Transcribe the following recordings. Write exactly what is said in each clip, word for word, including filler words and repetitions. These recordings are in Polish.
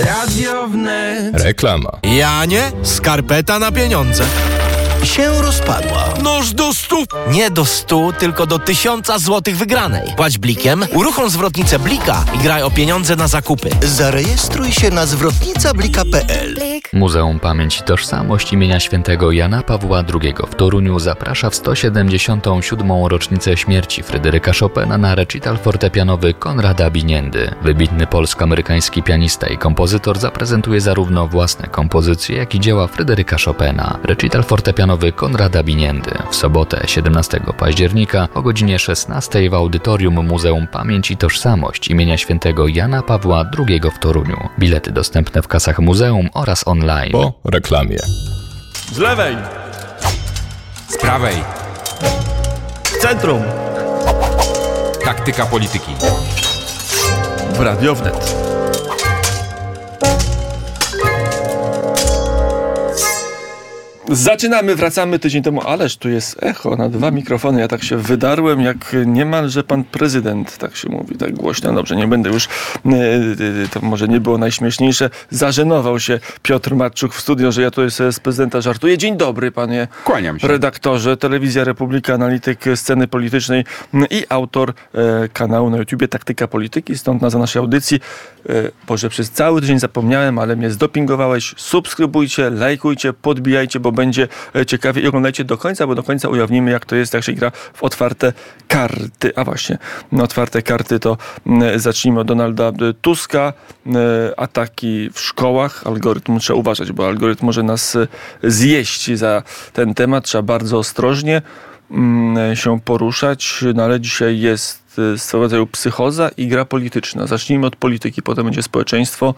Radio Wnet. Reklama. Janie, skarpeta na pieniądze. Się rozpadła. Noż do stu. Nie do stu, tylko do tysiąca złotych wygranej. Płać blikiem, uruchom zwrotnicę Blika i graj o pieniądze na zakupy. Zarejestruj się na zwrotnica blika kropka pe el. Muzeum Pamięć i Tożsamość imienia świętego Jana Pawła drugiego w Toruniu zaprasza w sto siedemdziesiątą siódmą rocznicę śmierci Fryderyka Chopina na recital fortepianowy Konrada Biniendy. Wybitny polsko-amerykański pianista i kompozytor zaprezentuje zarówno własne kompozycje, jak i dzieła Fryderyka Chopina. Recital fortepianowy Konrada Biniendy w sobotę siedemnastego października o godzinie szesnastej w audytorium Muzeum Pamięć i Tożsamość imienia świętego Jana Pawła drugiego w Toruniu. Bilety dostępne w kasach muzeum oraz online. Po reklamie. Z lewej. Z prawej. W centrum. Taktyka polityki. W Radio Wnet. Zaczynamy, wracamy tydzień temu, ależ tu jest echo na dwa mikrofony. Ja tak się wydarłem, jak niemalże pan prezydent, tak się mówi, tak głośno. Dobrze, nie będę już, to może nie było najśmieszniejsze. Zażenował się Piotr Matczuk w studio, że ja tu sobie z prezydenta żartuję. Dzień dobry, panie Kłaniam się. redaktorze. Telewizja Republika, analityk sceny politycznej i autor e, kanału na YouTubie Taktyka Polityki, stąd nazwa naszej audycji. E, Boże, przez cały tydzień zapomniałem, ale mnie zdopingowałeś. Subskrybujcie, lajkujcie, podbijajcie, bo będzie ciekawie i oglądajcie do końca, bo do końca ujawnimy, jak to jest, jak się gra w otwarte karty. A właśnie, na otwarte karty to m, zacznijmy od Donalda Tuska. E, ataki w szkołach. Algorytm trzeba uważać, bo algorytm może nas e, zjeść za ten temat. Trzeba bardzo ostrożnie m, się poruszać, no ale dzisiaj jest e, swego rodzaju psychoza i gra polityczna. Zacznijmy od polityki, potem będzie społeczeństwo.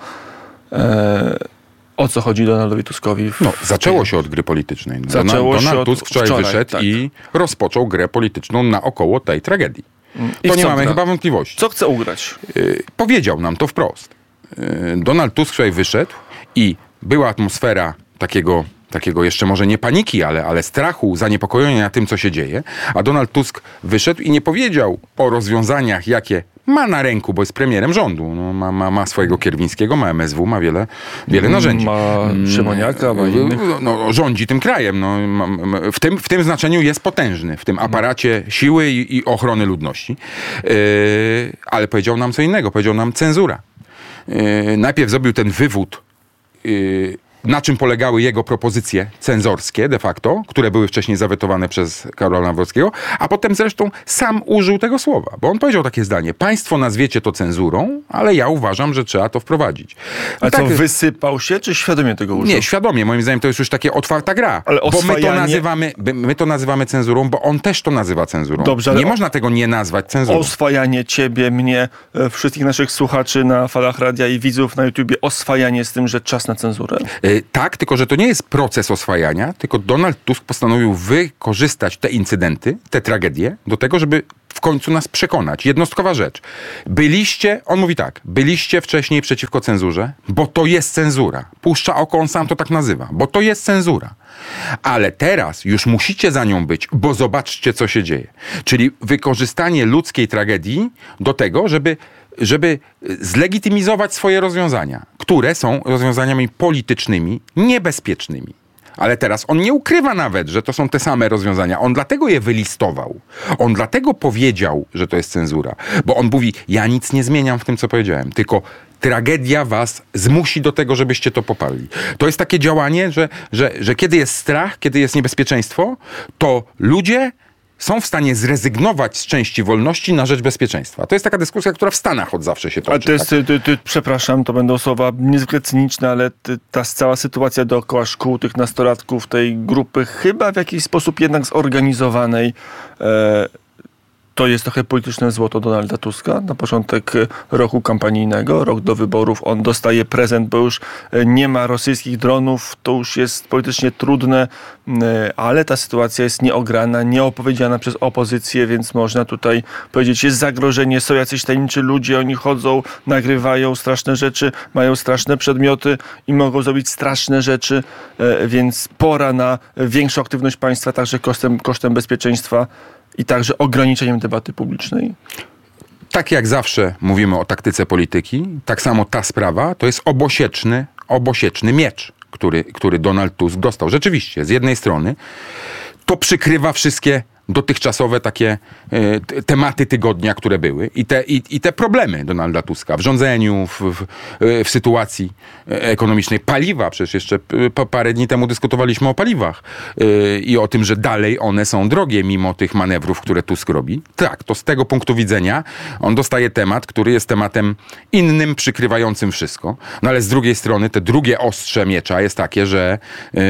E, O co chodzi Donaldowi Tuskowi? W... No, zaczęło się od gry politycznej. Zaczęło Donald, się Donald od Tusk wczoraj, wczoraj wyszedł tak. i rozpoczął grę polityczną naokoło tej tragedii. I to nie co mamy gra? chyba wątpliwości. Co chce ugrać? Yy, powiedział nam to wprost. Yy, Donald Tusk wczoraj wyszedł i była atmosfera takiego, takiego jeszcze może nie paniki, ale, ale strachu, zaniepokojenia tym, co się dzieje. A Donald Tusk wyszedł i nie powiedział o rozwiązaniach, jakie ma na ręku, bo jest premierem rządu. No, ma, ma, ma swojego Kierwińskiego, ma M S W, ma wiele, wiele narzędzi. Ma Szymoniaka, ma innych. No, no, rządzi tym krajem. No, ma, ma, w, tym, w tym znaczeniu jest potężny. W tym aparacie siły i, i ochrony ludności. Yy, ale powiedział nam co innego. Powiedział nam cenzura. Yy, najpierw zrobił ten wywód, yy, na czym polegały jego propozycje cenzorskie de facto, które były wcześniej zawetowane przez Karola Nawrockiego, a potem zresztą sam użył tego słowa, bo on powiedział takie zdanie: państwo nazwiecie to cenzurą, ale ja uważam, że trzeba to wprowadzić. Ale tak, co, wysypał się, czy świadomie tego użył? Nie, świadomie. Moim zdaniem to jest już takie otwarta gra. Ale bo oswajanie... my to, nazywamy, my to nazywamy cenzurą, bo on też to nazywa cenzurą. Dobrze, ale nie o... można tego nie nazwać cenzurą. Oswajanie ciebie, mnie, wszystkich naszych słuchaczy na falach radia i widzów na YouTubie, oswajanie z tym, że czas na cenzurę? Yy, tak, tylko że to nie jest proces oswajania, tylko Donald Tusk postanowił wykorzystać te incydenty, te tragedie do tego, żeby w końcu nas przekonać. Jednostkowa rzecz. Byliście, on mówi tak, byliście wcześniej przeciwko cenzurze, bo to jest cenzura. Puszcza oko, on sam to tak nazywa, bo to jest cenzura. Ale teraz już musicie za nią być, bo zobaczcie, co się dzieje. Czyli wykorzystanie ludzkiej tragedii do tego, żeby żeby zlegitymizować swoje rozwiązania, które są rozwiązaniami politycznymi, niebezpiecznymi. Ale teraz on nie ukrywa nawet, że to są te same rozwiązania. On dlatego je wylistował. On dlatego powiedział, że to jest cenzura. Bo on mówi, ja nic nie zmieniam w tym, co powiedziałem, tylko tragedia was zmusi do tego, żebyście to poparli. To jest takie działanie, że, że, że kiedy jest strach, kiedy jest niebezpieczeństwo, to ludzie są w stanie zrezygnować z części wolności na rzecz bezpieczeństwa. To jest taka dyskusja, która w Stanach od zawsze się toczy. Ale to jest, tak? ty, ty, przepraszam, to będą słowa niezwykle cyniczne, ale ty, ta cała sytuacja dookoła szkół, tych nastolatków, tej grupy chyba w jakiś sposób jednak zorganizowanej, e, to jest trochę polityczne złoto Donalda Tuska. Na początek roku kampanijnego, rok do wyborów, on dostaje prezent, bo już nie ma rosyjskich dronów, to już jest politycznie trudne, ale ta sytuacja jest nieograna, nieopowiedziana przez opozycję, więc można tutaj powiedzieć, jest zagrożenie, są jacyś tajemniczy ludzie, oni chodzą, nagrywają straszne rzeczy, mają straszne przedmioty i mogą zrobić straszne rzeczy, więc pora na większą aktywność państwa, także kosztem, kosztem bezpieczeństwa i także ograniczeniem debaty publicznej. tak jak zawsze mówimy o taktyce polityki, tak samo ta sprawa to jest obosieczny, obosieczny miecz, który, który Donald Tusk dostał. Rzeczywiście, z jednej strony to przykrywa wszystkie dotychczasowe takie y, t- tematy tygodnia, które były i te, i, i te problemy Donalda Tuska w rządzeniu, w, w, w sytuacji ekonomicznej. Paliwa, przecież jeszcze p- parę dni temu dyskutowaliśmy o paliwach y, i o tym, że dalej one są drogie mimo tych manewrów, które Tusk robi. Tak, to z tego punktu widzenia on dostaje temat, który jest tematem innym, przykrywającym wszystko. No ale z drugiej strony te drugie ostrze miecza jest takie, że y,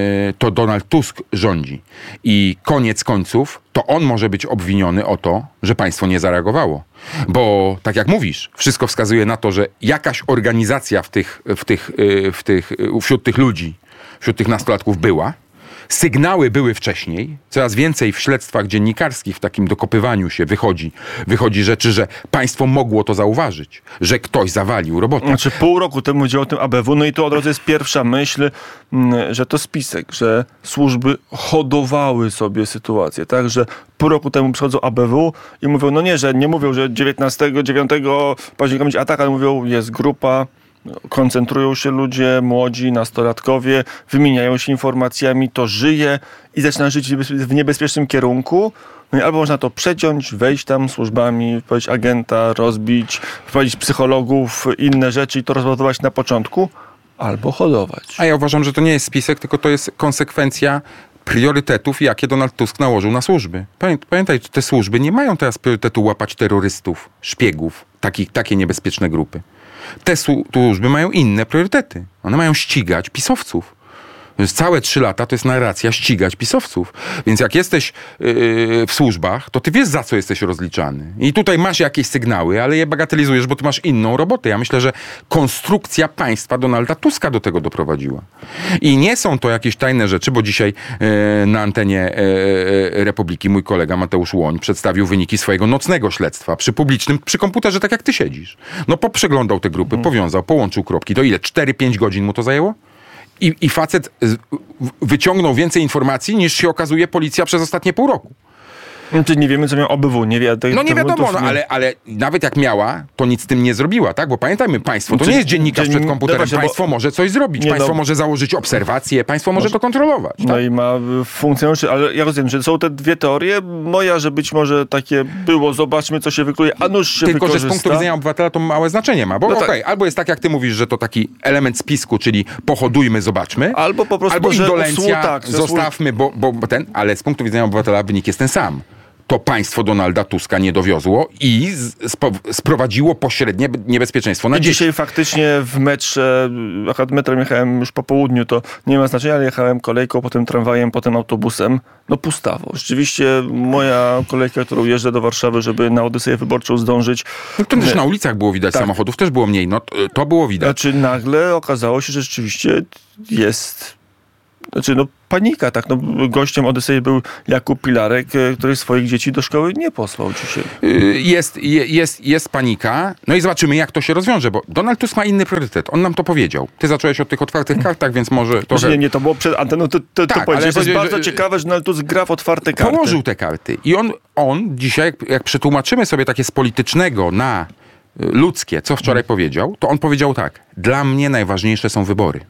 to Donald Tusk rządzi i koniec końców to on może być obwiniony o to, że państwo nie zareagowało. Bo, tak jak mówisz, wszystko wskazuje na to, że jakaś organizacja w tych, w tych, w tych, wśród tych ludzi, wśród tych nastolatków była. Sygnały były wcześniej. Coraz więcej w śledztwach dziennikarskich, w takim dokopywaniu się wychodzi, wychodzi rzeczy, że państwo mogło to zauważyć, że ktoś zawalił robotę. Znaczy pół roku temu chodziło o tym A B W, no i to od razu jest pierwsza myśl, że to spisek, że służby hodowały sobie sytuację, tak, że pół roku temu przychodzą A B W i mówią, no nie, że nie mówią, że dziewiętnastego dziewiątego października będzie atak, ale mówią, jest grupa, koncentrują się ludzie, młodzi, nastolatkowie, wymieniają się informacjami, to żyje i zaczyna żyć w niebezpiecznym kierunku. No i albo można to przeciąć, wejść tam służbami, wprowadzić agenta, rozbić, wprowadzić psychologów, inne rzeczy i to rozładować na początku, albo hodować. A ja uważam, że to nie jest spisek, tylko to jest konsekwencja priorytetów, jakie Donald Tusk nałożył na służby. Pamiętaj, te służby nie mają teraz priorytetu łapać terrorystów, szpiegów, taki, takie niebezpieczne grupy. Te służby mają inne priorytety. One mają ścigać pisowców. Całe trzy lata to jest narracja ścigać pisowców. Więc jak jesteś yy, w służbach, to ty wiesz, za co jesteś rozliczany. I tutaj masz jakieś sygnały, ale je bagatelizujesz, bo ty masz inną robotę. Ja myślę, że konstrukcja państwa Donalda Tuska do tego doprowadziła. I nie są to jakieś tajne rzeczy, bo dzisiaj yy, na antenie yy, Republiki mój kolega Mateusz Łoń przedstawił wyniki swojego nocnego śledztwa przy publicznym, przy komputerze, tak jak ty siedzisz. No poprzeglądał te grupy, hmm. powiązał, połączył kropki. To ile? cztery pięć godzin mu to zajęło? I, I facet wyciągnął więcej informacji, niż się okazuje policja przez ostatnie pół roku. No, to nie wiemy, co miał O B W. Nie wie, to, no nie to wiadomo, to no, ale, ale nawet jak miała, to nic z tym nie zrobiła, tak? Bo pamiętajmy, państwo to nie jest dziennikarz przed komputerem. No państwo bo... może coś zrobić, nie, państwo no... może założyć obserwacje, państwo może, może to kontrolować. No tak? i ma funkcjonariuszy, ale ja rozumiem, że są te dwie teorie. Moja, że być może takie było, zobaczmy, co się wykluje, a nuż się Tylko, wykorzysta. że z punktu widzenia obywatela to małe znaczenie ma, bo no okej, okay, albo jest tak, jak ty mówisz, że to taki element spisku, czyli pohodujmy, zobaczmy, albo po prostu albo indolencja, tak, zostawmy, bo, bo ten, ale z punktu widzenia obywatela wynik jest ten sam. To państwo Donalda Tuska nie dowiozło i spo- sprowadziło pośrednie niebezpieczeństwo na I dzieci. Dzisiaj faktycznie w metrze, akurat metrem jechałem już po południu, to nie ma znaczenia, ale jechałem kolejką, potem tramwajem, potem autobusem. No pustawo. Rzeczywiście moja kolejka, którą jeżdżę do Warszawy, żeby na Odyseję Wyborczą zdążyć. No to też na ulicach było widać, tak. Samochodów też było mniej. No to było widać. Znaczy nagle okazało się, że rzeczywiście jest... Znaczy, no panika, tak. No, gościem Odysei był Jakub Pilarek, który swoich dzieci do szkoły nie posłał dzisiaj. Jest, jest, jest panika. No i zobaczymy, jak to się rozwiąże, bo Donald Tusk ma inny priorytet. On nam to powiedział. Ty zacząłeś od tych otwartych kartach, więc może... Trochę... Nie, nie, to było przed anteną, to, to, tak, to powiedzieć. To jest bardzo że... ciekawe, że Donald Tusk gra w otwarte karty. Położył te karty. I on, on dzisiaj, jak, jak przetłumaczymy sobie takie z politycznego na ludzkie, co wczoraj hmm. powiedział, to on powiedział tak. Dla mnie najważniejsze są wybory.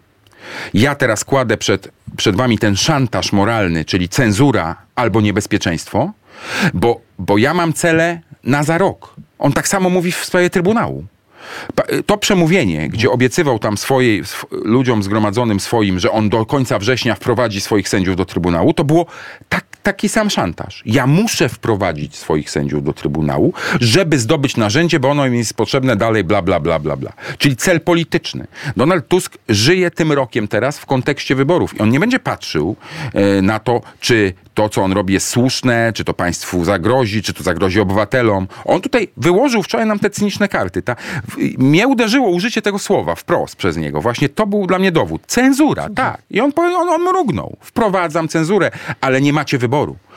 Ja teraz kładę przed, przed wami ten szantaż moralny, czyli cenzura albo niebezpieczeństwo, bo, bo ja mam cele na za rok. On tak samo mówi w sprawie Trybunału. To przemówienie, gdzie obiecywał tam swojej, ludziom zgromadzonym swoim, że on do końca września wprowadzi swoich sędziów do Trybunału, to było tak, taki sam szantaż. Ja muszę wprowadzić swoich sędziów do Trybunału, żeby zdobyć narzędzie, bo ono im jest potrzebne dalej, bla, bla, bla, bla, bla. Czyli cel polityczny. Donald Tusk żyje tym rokiem teraz w kontekście wyborów i on nie będzie patrzył e, na to, czy to, co on robi, jest słuszne, czy to państwu zagrozi, czy to zagrozi obywatelom. On tutaj wyłożył wczoraj nam te cyniczne karty. Ta, mnie uderzyło użycie tego słowa wprost przez niego. Właśnie to był dla mnie dowód. Cenzura, tak. I on, on, on mrugnął. Wprowadzam cenzurę, ale nie macie wyboru.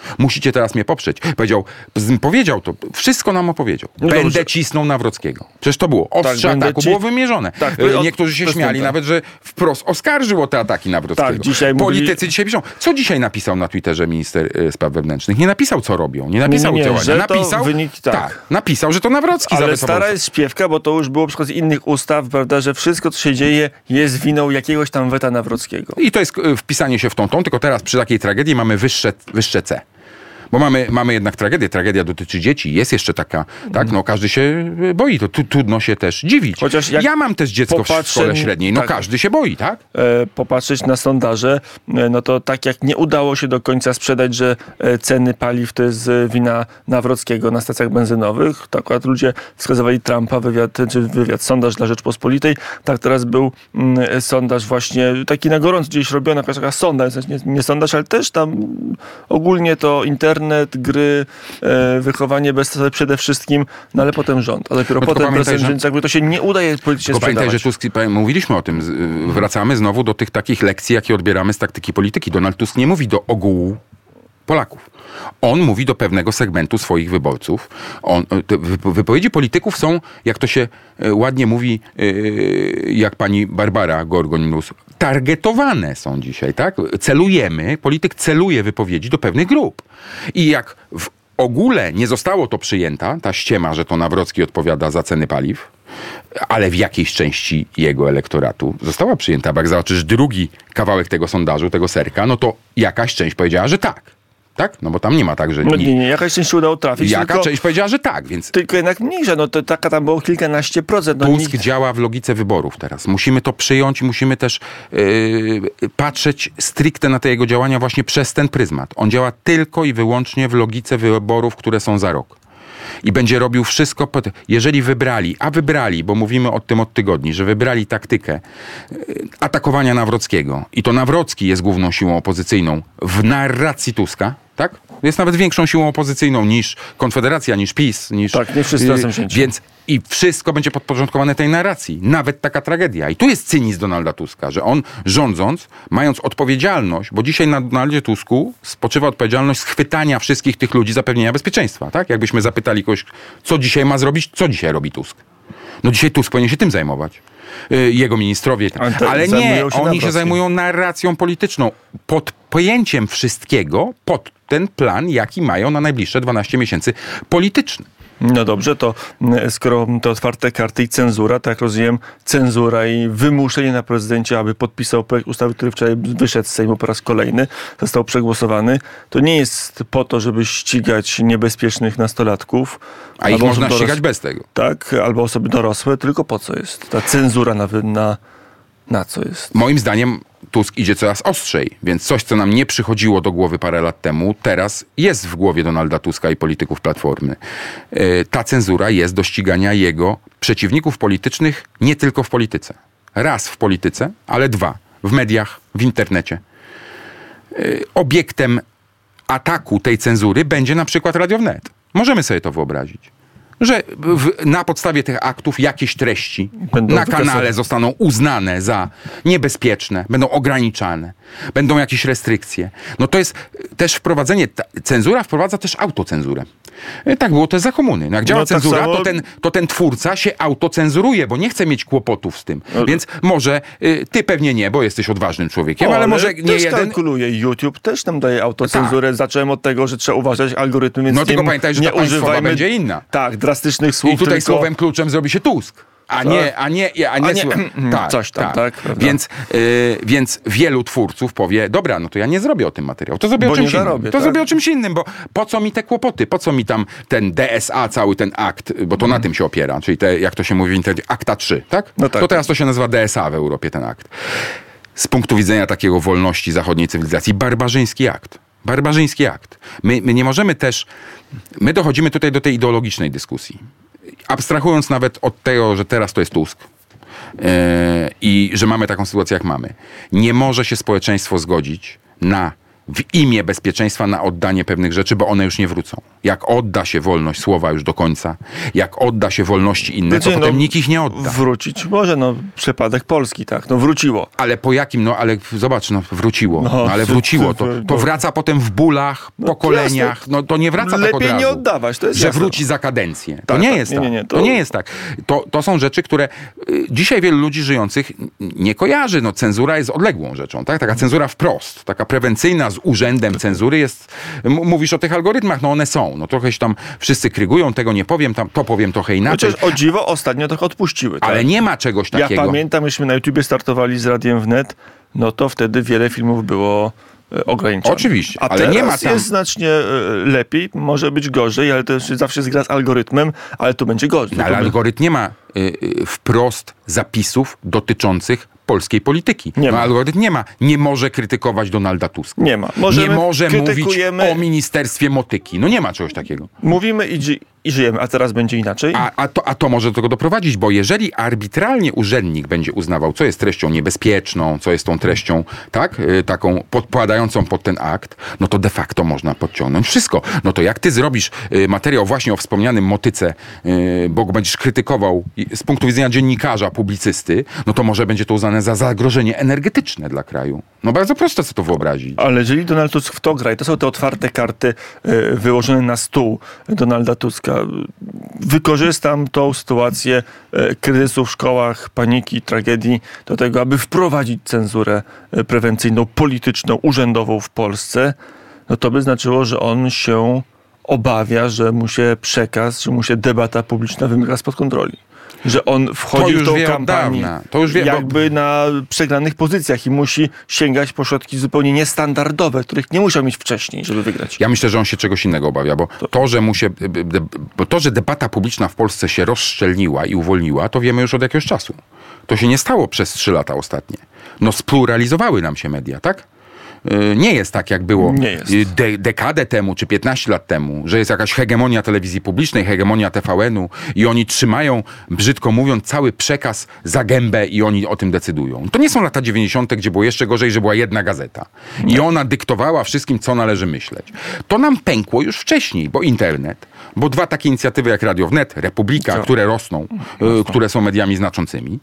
Musicie teraz mnie poprzeć. Powiedział, z- powiedział to, wszystko nam opowiedział. No Będę dobrze. cisnął Nawrockiego. Przecież to było. Ostrze będę ataku ci- było wymierzone. Tak, E, od- Niektórzy się prezydenta. śmiali nawet, że wprost oskarżył o te ataki Nawrockiego. Tak, dzisiaj mówili- Politycy dzisiaj piszą. Co dzisiaj napisał na Twitterze minister e, spraw wewnętrznych? Nie napisał, co robią. Nie napisał Nie, nie, nie, działania. że to Napisał, wynik- tak. napisał, że to Nawrocki Ale zawetował. stara jest śpiewka, bo to już było przykład z innych ustaw, prawda, że wszystko, co się dzieje, jest winą jakiegoś tam weta Nawrockiego. I to jest e, wpisanie się w tą tą, tylko teraz przy takiej tragedii mamy wyższe, wyższe C. Bo mamy, mamy jednak tragedię. Tragedia dotyczy dzieci. Jest jeszcze taka, tak, no każdy się boi. To tu, trudno się też dziwić. Chociaż jak ja mam też dziecko w popatrzę- szkole średniej. No tak. każdy się boi, tak? e, popatrzeć na sondaże, e, no to tak jak nie udało się do końca sprzedać, że e, ceny paliw to jest e, wina Nawrockiego na stacjach benzynowych, tak akurat ludzie wskazywali Trumpa, wywiad, czy wywiad, sondaż dla Rzeczpospolitej, tak teraz był mm, sondaż właśnie taki na gorąco gdzieś robiony, jakaś taka sonda, w sensie nie, nie sondaż, ale też tam ogólnie to internet, gry, e, wychowanie bez przede wszystkim, no ale potem rząd, a dopiero No tylko potem pamiętaj, prezydent, że- więc jakby to się nie udaje politycznie Tylko pamiętaj, że sprzedawać. Tusk, pamię- mówiliśmy o tym, z- y, wracamy znowu do tych takich lekcji, jakie odbieramy z taktyki polityki. Donald Tusk nie mówi do ogółu Polaków. On mówi do pewnego segmentu swoich wyborców. On, te wypo- wypowiedzi polityków są, jak to się e, ładnie mówi, e, jak pani Barbara Gorgon-Nus, targetowane są dzisiaj, tak? Celujemy, polityk celuje wypowiedzi do pewnych grup. I jak w ogóle nie zostało to przyjęta, ta ściema, że to Nawrocki odpowiada za ceny paliw, ale w jakiejś części jego elektoratu została przyjęta. Bo jak zobaczysz drugi kawałek tego sondażu, tego serka, no to jakaś część powiedziała, że tak. Tak? No bo tam nie ma tak, że No nie. nie, nie, jakaś część się udało trafić, Jaka tylko, część powiedziała, że tak, więc tylko jednak mniejsza, no to taka tam było kilkanaście procent. No Tusk nikt, działa w logice wyborów teraz. Musimy to przyjąć i musimy też yy, patrzeć stricte na te jego działania właśnie przez ten pryzmat. On działa tylko i wyłącznie w logice wyborów, które są za rok. I będzie robił wszystko, pod... jeżeli wybrali, a wybrali, bo mówimy o tym od tygodni, że wybrali taktykę yy, atakowania Nawrockiego i to Nawrocki jest główną siłą opozycyjną w narracji Tuska, tak? Jest nawet większą siłą opozycyjną niż Konfederacja, niż PiS, niż... Tak, nie wszyscy yy, razem wzięci. Więc i wszystko będzie podporządkowane tej narracji. Nawet taka tragedia. I tu jest cynizm Donalda Tuska, że on rządząc, mając odpowiedzialność, bo dzisiaj na Donaldzie Tusku spoczywa odpowiedzialność schwytania wszystkich tych ludzi, zapewnienia bezpieczeństwa. Tak? Jakbyśmy zapytali kogoś, co dzisiaj ma zrobić, co dzisiaj robi Tusk. No dzisiaj Tusk powinien się tym zajmować. Yy, Jego ministrowie. Ale te- Ale nie, zajmują się oni się Nawrockim. zajmują narracją polityczną. Pod pojęciem wszystkiego, pod ten plan, jaki mają na najbliższe dwanaście miesięcy polityczny. No dobrze, to mm, skoro to otwarte karty i cenzura, tak jak rozumiem, cenzura i wymuszenie na prezydencie, aby podpisał projekt ustawy, który wczoraj wyszedł z Sejmu po raz kolejny, został przegłosowany, to nie jest po to, żeby ścigać niebezpiecznych nastolatków. A ich albo można osób ścigać doros- bez tego. Tak, albo osoby dorosłe, tylko po co jest ta cenzura na, wy- na, na co jest? Moim zdaniem Tusk idzie coraz ostrzej, więc coś, co nam nie przychodziło do głowy parę lat temu, teraz jest w głowie Donalda Tuska i polityków Platformy. Yy, Ta cenzura jest do ścigania jego przeciwników politycznych nie tylko w polityce. Raz w polityce, ale dwa w mediach, w internecie. Yy, Obiektem ataku tej cenzury będzie na przykład Radio Wnet. Możemy sobie to wyobrazić. Że w, na podstawie tych aktów jakieś treści Będą na wykasowane. kanale zostaną uznane za niebezpieczne, będą ograniczane, będą jakieś restrykcje. No to jest też wprowadzenie, ta, cenzura wprowadza też autocenzurę. E, Tak było też za komuny. No jak działa No tak cenzura, samo- to, ten, to ten twórca się autocenzuruje, bo nie chce mieć kłopotów z tym. No- Więc może, y, ty pewnie nie, bo jesteś odważnym człowiekiem, O, ale może nie też jeden... kalkuluje. YouTube też nam daje autocenzurę. Zacząłem od tego, że trzeba uważać algorytmy, więc No tylko nie, pamiętaj, że nie ta państwowa używajmy będzie inna. Tak, drastycznych słów. I tutaj tylko... słowem kluczem zrobi się Tusk. A nie, a nie, a nie, A nie, sło- coś tam, tak, prawda? Więc, y, więc wielu twórców powie, dobra, no to ja nie zrobię o tym materiału, to zrobię Bo o czymś nie innym. zarobię, to tak. zrobię o czymś innym, bo po co mi te kłopoty, po co mi tam ten D S A, cały ten akt, bo to na tym się opiera, czyli te, jak to się mówi w internecie, akta trzy, tak? No tak. To teraz to się nazywa D S A w Europie, ten akt. Z punktu widzenia takiego wolności zachodniej cywilizacji, barbarzyński akt. Barbarzyński akt. My, my nie możemy też, my dochodzimy tutaj do tej ideologicznej dyskusji. Abstrahując nawet od tego, że teraz to jest Tusk yy, i że mamy taką sytuację, jak mamy. Nie może się społeczeństwo zgodzić na w imię bezpieczeństwa na oddanie pewnych rzeczy, bo one już nie wrócą. Jak odda się wolność słowa już do końca, jak odda się wolności inne, to Znaczy, potem no, nikt ich nie odda. Wrócić może, no przypadek Polski, tak, no wróciło. Ale po jakim, no ale zobacz, no wróciło, no, No, ale ty- wróciło. ty- To, ty- to no. wraca potem w bólach, pokoleniach, no to nie wraca tak od Lepiej razu. nie oddawać, to jest że jasne. wróci za kadencję. To Tak, nie tak, jest nie, tak. nie, nie, to... to- nie jest tak. To, to są rzeczy, które y, dzisiaj wielu ludzi żyjących nie kojarzy. No cenzura jest odległą rzeczą, tak? Taka cenzura wprost, taka prewencyjna z urzędem cenzury jest, m- mówisz o tych algorytmach, no one są. No trochę się tam wszyscy krygują, tego nie powiem, tam to powiem trochę inaczej. Chociaż o dziwo ostatnio trochę odpuściły. Tak? Ale nie ma czegoś Ja takiego. pamiętam, myśmy na YouTubie startowali z Radiem Wnet, no to wtedy wiele filmów było e, ograniczonych. Oczywiście, A ale teraz nie ma tam- jest znacznie e, lepiej, może być gorzej, ale to jest, zawsze jest gra z algorytmem, ale tu będzie gorzej. No, ale To- algorytm nie ma y, y, wprost zapisów dotyczących polskiej polityki. Nie no, ma. algorytm nie ma. Nie może krytykować Donalda Tuska. Nie ma. Możemy, nie może mówić krytykujemy, o ministerstwie motyki. No nie ma czegoś takiego. mówimy i, ży- i żyjemy, a teraz będzie inaczej. A, a, to, a to może do tego doprowadzić, bo jeżeli arbitralnie urzędnik będzie uznawał, co jest treścią niebezpieczną, co jest tą treścią, tak, y, taką podpadającą pod ten akt, no to de facto można podciągnąć wszystko. No to jak ty zrobisz y, materiał właśnie o wspomnianym motyce, y, bo go będziesz krytykował i, z punktu widzenia dziennikarza, publicysty, no to może będzie to uznane za zagrożenie energetyczne dla kraju. No bardzo prosto sobie to wyobrazić. Ale jeżeli Donald Tusk w to gra, i to są te otwarte karty e, wyłożone na stół Donalda Tuska, wykorzystam tą sytuację e, kryzysu w szkołach, paniki, tragedii do tego, aby wprowadzić cenzurę e, prewencyjną, polityczną, urzędową w Polsce, no to by znaczyło, że on się obawia, że mu się przekaz, że mu się debata publiczna wymyka spod kontroli. Że on wchodzi już w tą wie od kampanię dawna. To już wie, bo- jakby na przegranych pozycjach i musi sięgać po środki zupełnie niestandardowe, których nie musiał mieć wcześniej, żeby wygrać. Ja myślę, że on się czegoś innego obawia, bo to, że mu się, bo to, że debata publiczna w Polsce się rozszczelniła i uwolniła, to wiemy już od jakiegoś czasu. To się nie stało przez trzy lata ostatnie. No spluralizowały nam się media, tak? Yy, Nie jest tak, jak było Nie jest. yy, de- dekadę temu czy piętnaście lat temu, że jest jakaś hegemonia telewizji publicznej, hegemonia T V N-u i oni trzymają, brzydko mówiąc, cały przekaz za gębę i oni o tym decydują. To nie są lata dziewięćdziesiąte, gdzie było jeszcze gorzej, że była jedna gazeta. I ona dyktowała wszystkim, co należy myśleć. To nam pękło już wcześniej, bo internet, bo dwa takie inicjatywy jak Radio Wnet, Republika, Co? które rosną, yy, które są mediami znaczącymi.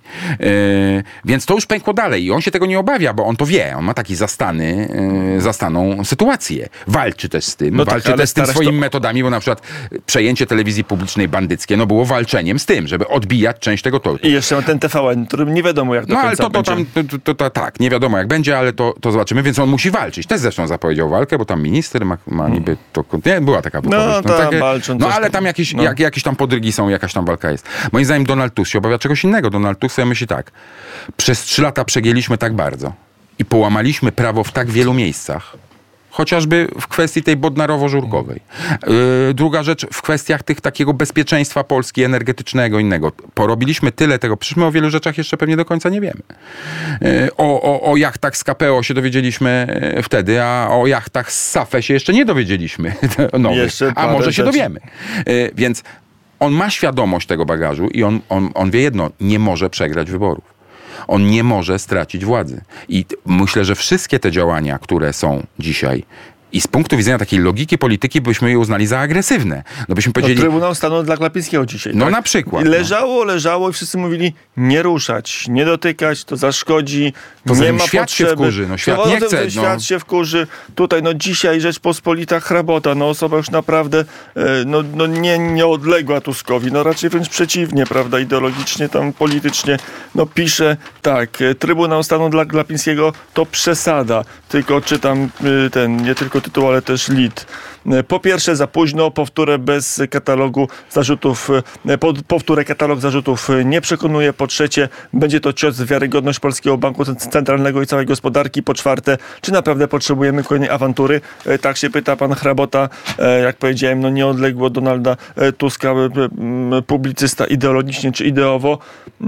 Yy, więc to już pękło dalej i on się tego nie obawia, bo on to wie. On ma taki zastany, yy, zastaną sytuację. Walczy też z tym. No tak, walczy ale też z tym starasz swoimi to- metodami, bo na przykład przejęcie telewizji publicznej bandyckie no było walczeniem z tym, żeby odbijać część tego tortu. I jeszcze ma ten T V N, którym nie wiadomo jak do No ale końca to, to będzie. tam, to, to, to, tak, nie wiadomo jak będzie, ale to, to zobaczymy, więc on musi walczyć. Też zresztą zapowiedział walkę, bo tam minister ma, ma niby to, nie, była taka wypowiedź. tam takie- walczą no coś ale tam. tam jakieś, No. jak, jakieś tam podrygi są, jakaś tam walka jest. Moim zdaniem Donald Tusk się obawia czegoś innego. Donald Tusk sobie myśli tak, przez trzy lata przegięliśmy tak bardzo i połamaliśmy prawo w tak wielu miejscach, chociażby w kwestii tej bodnarowo-żurkowej. Yy, druga rzecz, w kwestiach tych takiego bezpieczeństwa Polski energetycznego, innego. Porobiliśmy tyle tego, przecież my o wielu rzeczach jeszcze pewnie do końca nie wiemy. Yy, o, o, o jachtach z K P O się dowiedzieliśmy yy, wtedy, a o jachtach z S A F E się jeszcze nie dowiedzieliśmy. Nowych. Jeszcze A parę może się rzeczy. dowiemy. Yy, więc on ma świadomość tego bagażu i on, on, on wie jedno, nie może przegrać wyborów. On nie może stracić władzy. I t- myślę, że wszystkie te działania, które są dzisiaj i z punktu widzenia takiej logiki polityki byśmy je uznali za agresywne. No byśmy No, powiedzieli, Trybunał Stanu dla Glapińskiego dzisiaj. no tak? na przykład. I no. leżało, leżało i wszyscy mówili nie ruszać, nie dotykać, to zaszkodzi, Poza nie tym ma świat się potrzeby. wkurzy, no świat Poza nie tym chce, ten no. Świat się wkurzy. Tutaj no dzisiaj Rzeczpospolita hrabota, no osoba już naprawdę e, no, no nie, nie odległa Tuskowi, no raczej wręcz przeciwnie, prawda, ideologicznie, tam politycznie, no pisze tak, e, Trybunał Stanu dla Glapińskiego to przesada, tylko czytam e, ten, nie tylko tytuł, ale też lit. E, Po pierwsze za późno, powtórę bez katalogu zarzutów, e, po- powtórę katalog zarzutów e, nie przekonuje, po trzecie będzie to cios w wiarygodność Polskiego Banku Centralnego i całej gospodarki, po czwarte, czy naprawdę potrzebujemy kolejnej awantury? E, Tak się pyta pan hrabota, e, jak powiedziałem, no nieodległy od Donalda e, Tuska, e, m, publicysta ideologicznie czy ideowo,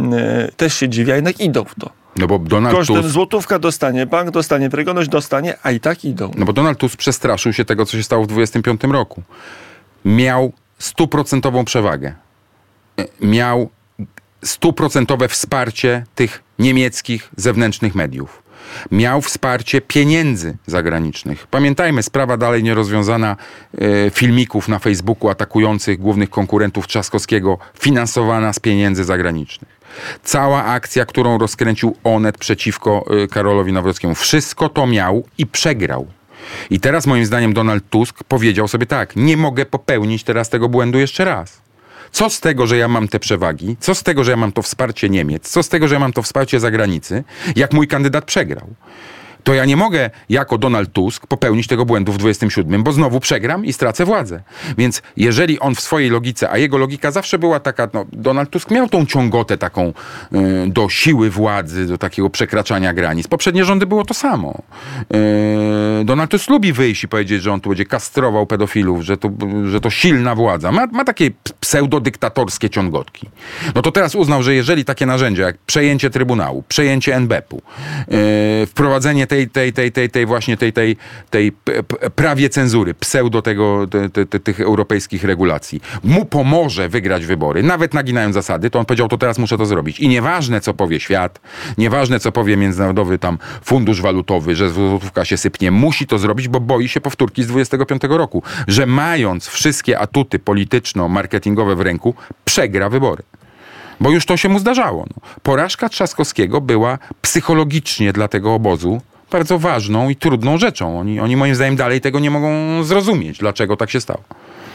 e, też się dziwi, a jednak idą w to. No bo Donald Kosztem Tusk, złotówka dostanie, bank dostanie, wiarygodność dostanie, a i tak idą. no bo Donald Tusk przestraszył się tego, co się stało w dwudziestym piątym roku. Miał stuprocentową przewagę. Miał stuprocentowe wsparcie tych niemieckich zewnętrznych mediów. Miał wsparcie pieniędzy zagranicznych. Pamiętajmy, sprawa dalej nierozwiązana e, filmików na Facebooku atakujących głównych konkurentów Trzaskowskiego, finansowana z pieniędzy zagranicznych. Cała akcja, którą rozkręcił Onet przeciwko e, Karolowi Nawrockiemu. Wszystko to miał i przegrał. I teraz moim zdaniem Donald Tusk powiedział sobie tak, nie mogę popełnić teraz tego błędu jeszcze raz. Co z tego, że ja mam te przewagi? Co z tego, że ja mam to wsparcie Niemiec? Co z tego, że ja mam to wsparcie zagranicy? Jak mój kandydat przegrał? To ja nie mogę jako Donald Tusk popełnić tego błędu w dwudziestym siódmym, bo znowu przegram i stracę władzę. Więc jeżeli on w swojej logice, a jego logika zawsze była taka, no, Donald Tusk miał tą ciągotę taką y, do siły władzy, do takiego przekraczania granic. Poprzednie rządy było to samo. Y, Donald Tusk lubi wyjść i powiedzieć, że on tu będzie kastrował pedofilów, że to, że to silna władza. Ma, ma takie pseudodyktatorskie ciągotki. No to teraz uznał, że jeżeli takie narzędzia jak przejęcie Trybunału, przejęcie en be pe u, y, wprowadzenie tej, tej, tej, tej, tej właśnie tej, tej, tej prawie cenzury, pseudo tego, te, te, te, tych europejskich regulacji, mu pomoże wygrać wybory, nawet naginając zasady, to on powiedział, to teraz muszę to zrobić. I nieważne, co powie świat, nieważne, co powie Międzynarodowy tam Fundusz Walutowy, że złotówka się sypnie, musi to zrobić, bo boi się powtórki z dwudziestego piątego roku, że mając wszystkie atuty polityczno-marketingowe w ręku, przegra wybory. Bo już to się mu zdarzało. No. Porażka Trzaskowskiego była psychologicznie dla tego obozu bardzo ważną i trudną rzeczą. Oni, oni moim zdaniem dalej tego nie mogą zrozumieć, dlaczego tak się stało.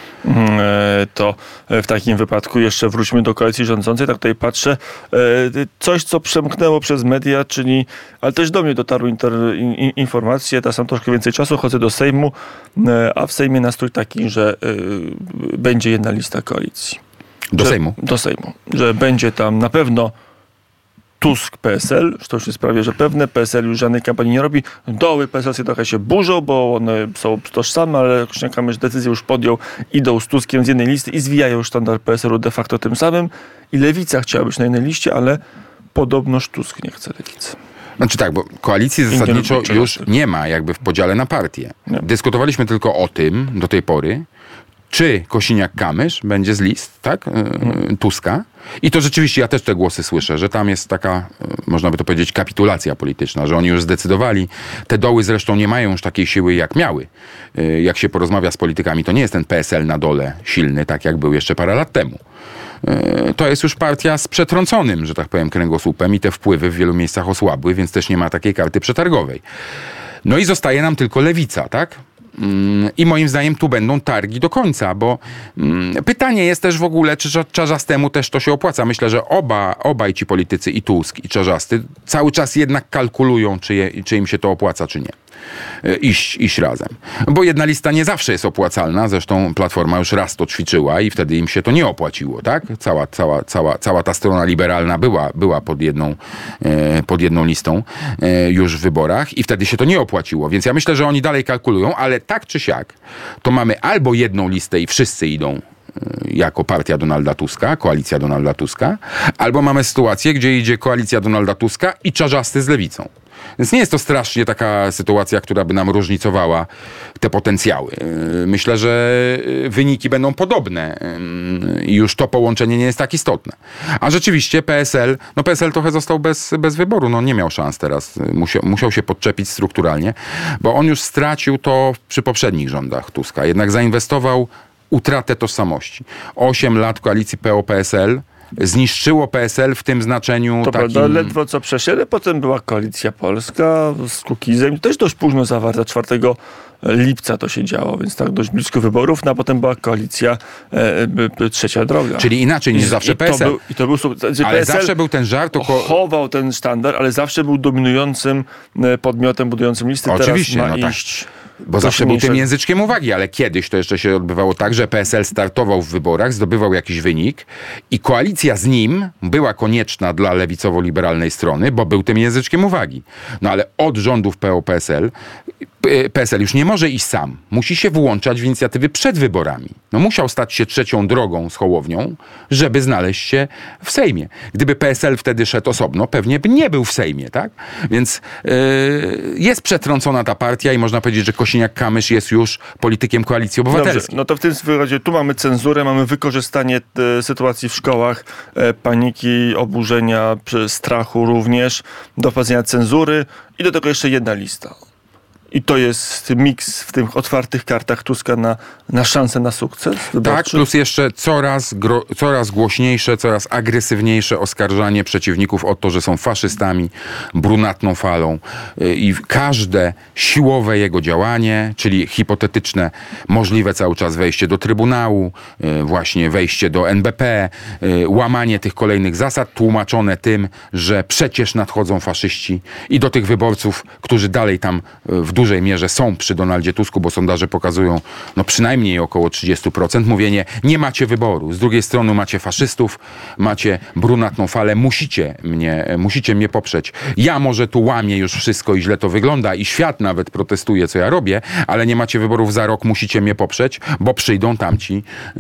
To w takim wypadku jeszcze wróćmy do koalicji rządzącej. Tak tutaj patrzę. Coś, co przemknęło przez media, czyli, ale też do mnie dotarły inter, in, informacje, teraz mam troszkę więcej czasu, chodzę do Sejmu, a w Sejmie nastrój taki, że będzie jedna lista koalicji. Do że, Sejmu? Do Sejmu. Że będzie tam na pewno Tusk P S L, to już jest prawie, że pewne. P S L już żadnej kampanii nie robi. Doły P S L się trochę się burzą, bo one są tożsame, ale Kosiniak-Kamysz decyzję już podjął, idą z Tuskiem z jednej listy i zwijają sztandar P S L u de facto tym samym. I Lewica chciała być na jednej liście, ale podobnoż Tusk nie chce Lewicy. Znaczy tak, bo koalicji zasadniczo już nie ma jakby w podziale na partie. Nie. Dyskutowaliśmy tylko o tym do tej pory, czy Kosiniak-Kamysz będzie z list, tak, hmm. Tuska. I to rzeczywiście, ja też te głosy słyszę, że tam jest taka, można by to powiedzieć, kapitulacja polityczna, że oni już zdecydowali. Te doły zresztą nie mają już takiej siły, jak miały. Jak się porozmawia z politykami, to nie jest ten P S L na dole silny, tak jak był jeszcze parę lat temu. To jest już partia z przetrąconym, że tak powiem, kręgosłupem i te wpływy w wielu miejscach osłabły, więc też nie ma takiej karty przetargowej. No i zostaje nam tylko Lewica, tak? I moim zdaniem tu będą targi do końca, bo mm, pytanie jest też w ogóle, czy Czarzastemu też to się opłaca. Myślę, że oba, obaj ci politycy, i Tusk, i Czarzasty, cały czas jednak kalkulują, czy, je, czy im się to opłaca, czy nie. Iść, iść razem. Bo jedna lista nie zawsze jest opłacalna, zresztą Platforma już raz to ćwiczyła i wtedy im się to nie opłaciło, tak? Cała, cała, cała, cała ta strona liberalna była, była pod, jedną, e, pod jedną listą e, już w wyborach i wtedy się to nie opłaciło, więc ja myślę, że oni dalej kalkulują, ale tak czy siak, to mamy albo jedną listę i wszyscy idą jako partia Donalda Tuska, koalicja Donalda Tuska, albo mamy sytuację, gdzie idzie koalicja Donalda Tuska i Czarzasty z Lewicą. Więc nie jest to strasznie taka sytuacja, która by nam różnicowała te potencjały. Myślę, że wyniki będą podobne i już to połączenie nie jest tak istotne. A rzeczywiście P S L, no P S L trochę został bez, bez wyboru, no nie miał szans teraz. Musiał, musiał się podczepić strukturalnie, bo on już stracił to przy poprzednich rządach Tuska. Jednak zainwestował utratę tożsamości. Osiem lat koalicji P O P S L zniszczyło P S L w tym znaczeniu to takim... prawda, ledwo co przeszedł, potem była Koalicja Polska z Kukizem, też dość późno zawarta, czwartego lipca to się działo, więc tak dość blisko wyborów, no a potem była koalicja e, Trzecia Droga. Czyli inaczej niż I, zawsze i P S L. To był, I to był, znaczy ale P S L zawsze był ten żart... Oko... chował ten sztandar, ale zawsze był dominującym podmiotem budującym listy. Oczywiście, teraz ma no iść... tak. Bo zawsze był tym języczkiem uwagi, ale kiedyś to jeszcze się odbywało tak, że P S L startował w wyborach, zdobywał jakiś wynik i koalicja z nim była konieczna dla lewicowo-liberalnej strony, bo był tym języczkiem uwagi. No ale od rządów P O P S L P S L już nie może iść sam. Musi się włączać w inicjatywy przed wyborami. No musiał stać się trzecią drogą z Hołownią, żeby znaleźć się w Sejmie. Gdyby P S L wtedy szedł osobno, pewnie by nie był w Sejmie, tak? Więc yy, jest przetrącona ta partia i można powiedzieć, że Kosiniak-Kamysz jest już politykiem Koalicji Obywatelskiej. Dobrze, no to w tym wyrazie tu mamy cenzurę, mamy wykorzystanie e, sytuacji w szkołach, e, paniki, oburzenia, strachu również, doprowadzenia cenzury i do tego jeszcze jedna lista. I to jest miks w tych otwartych kartach Tuska na, na szansę na sukces wyborczy? Tak, plus jeszcze coraz, gro, coraz głośniejsze, coraz agresywniejsze oskarżanie przeciwników o to, że są faszystami, brunatną falą. I każde siłowe jego działanie, czyli hipotetyczne, możliwe cały czas wejście do Trybunału, właśnie wejście do N B P, łamanie tych kolejnych zasad, tłumaczone tym, że przecież nadchodzą faszyści i do tych wyborców, którzy dalej tam w dużej mierze są przy Donaldzie Tusku, bo sondaże pokazują no przynajmniej około trzydzieści procent, mówienie, nie macie wyboru. Z drugiej strony macie faszystów, macie brunatną falę, musicie mnie, musicie mnie poprzeć. Ja może tu łamię już wszystko i źle to wygląda i świat nawet protestuje, co ja robię, ale nie macie wyborów za rok, musicie mnie poprzeć, bo przyjdą tamci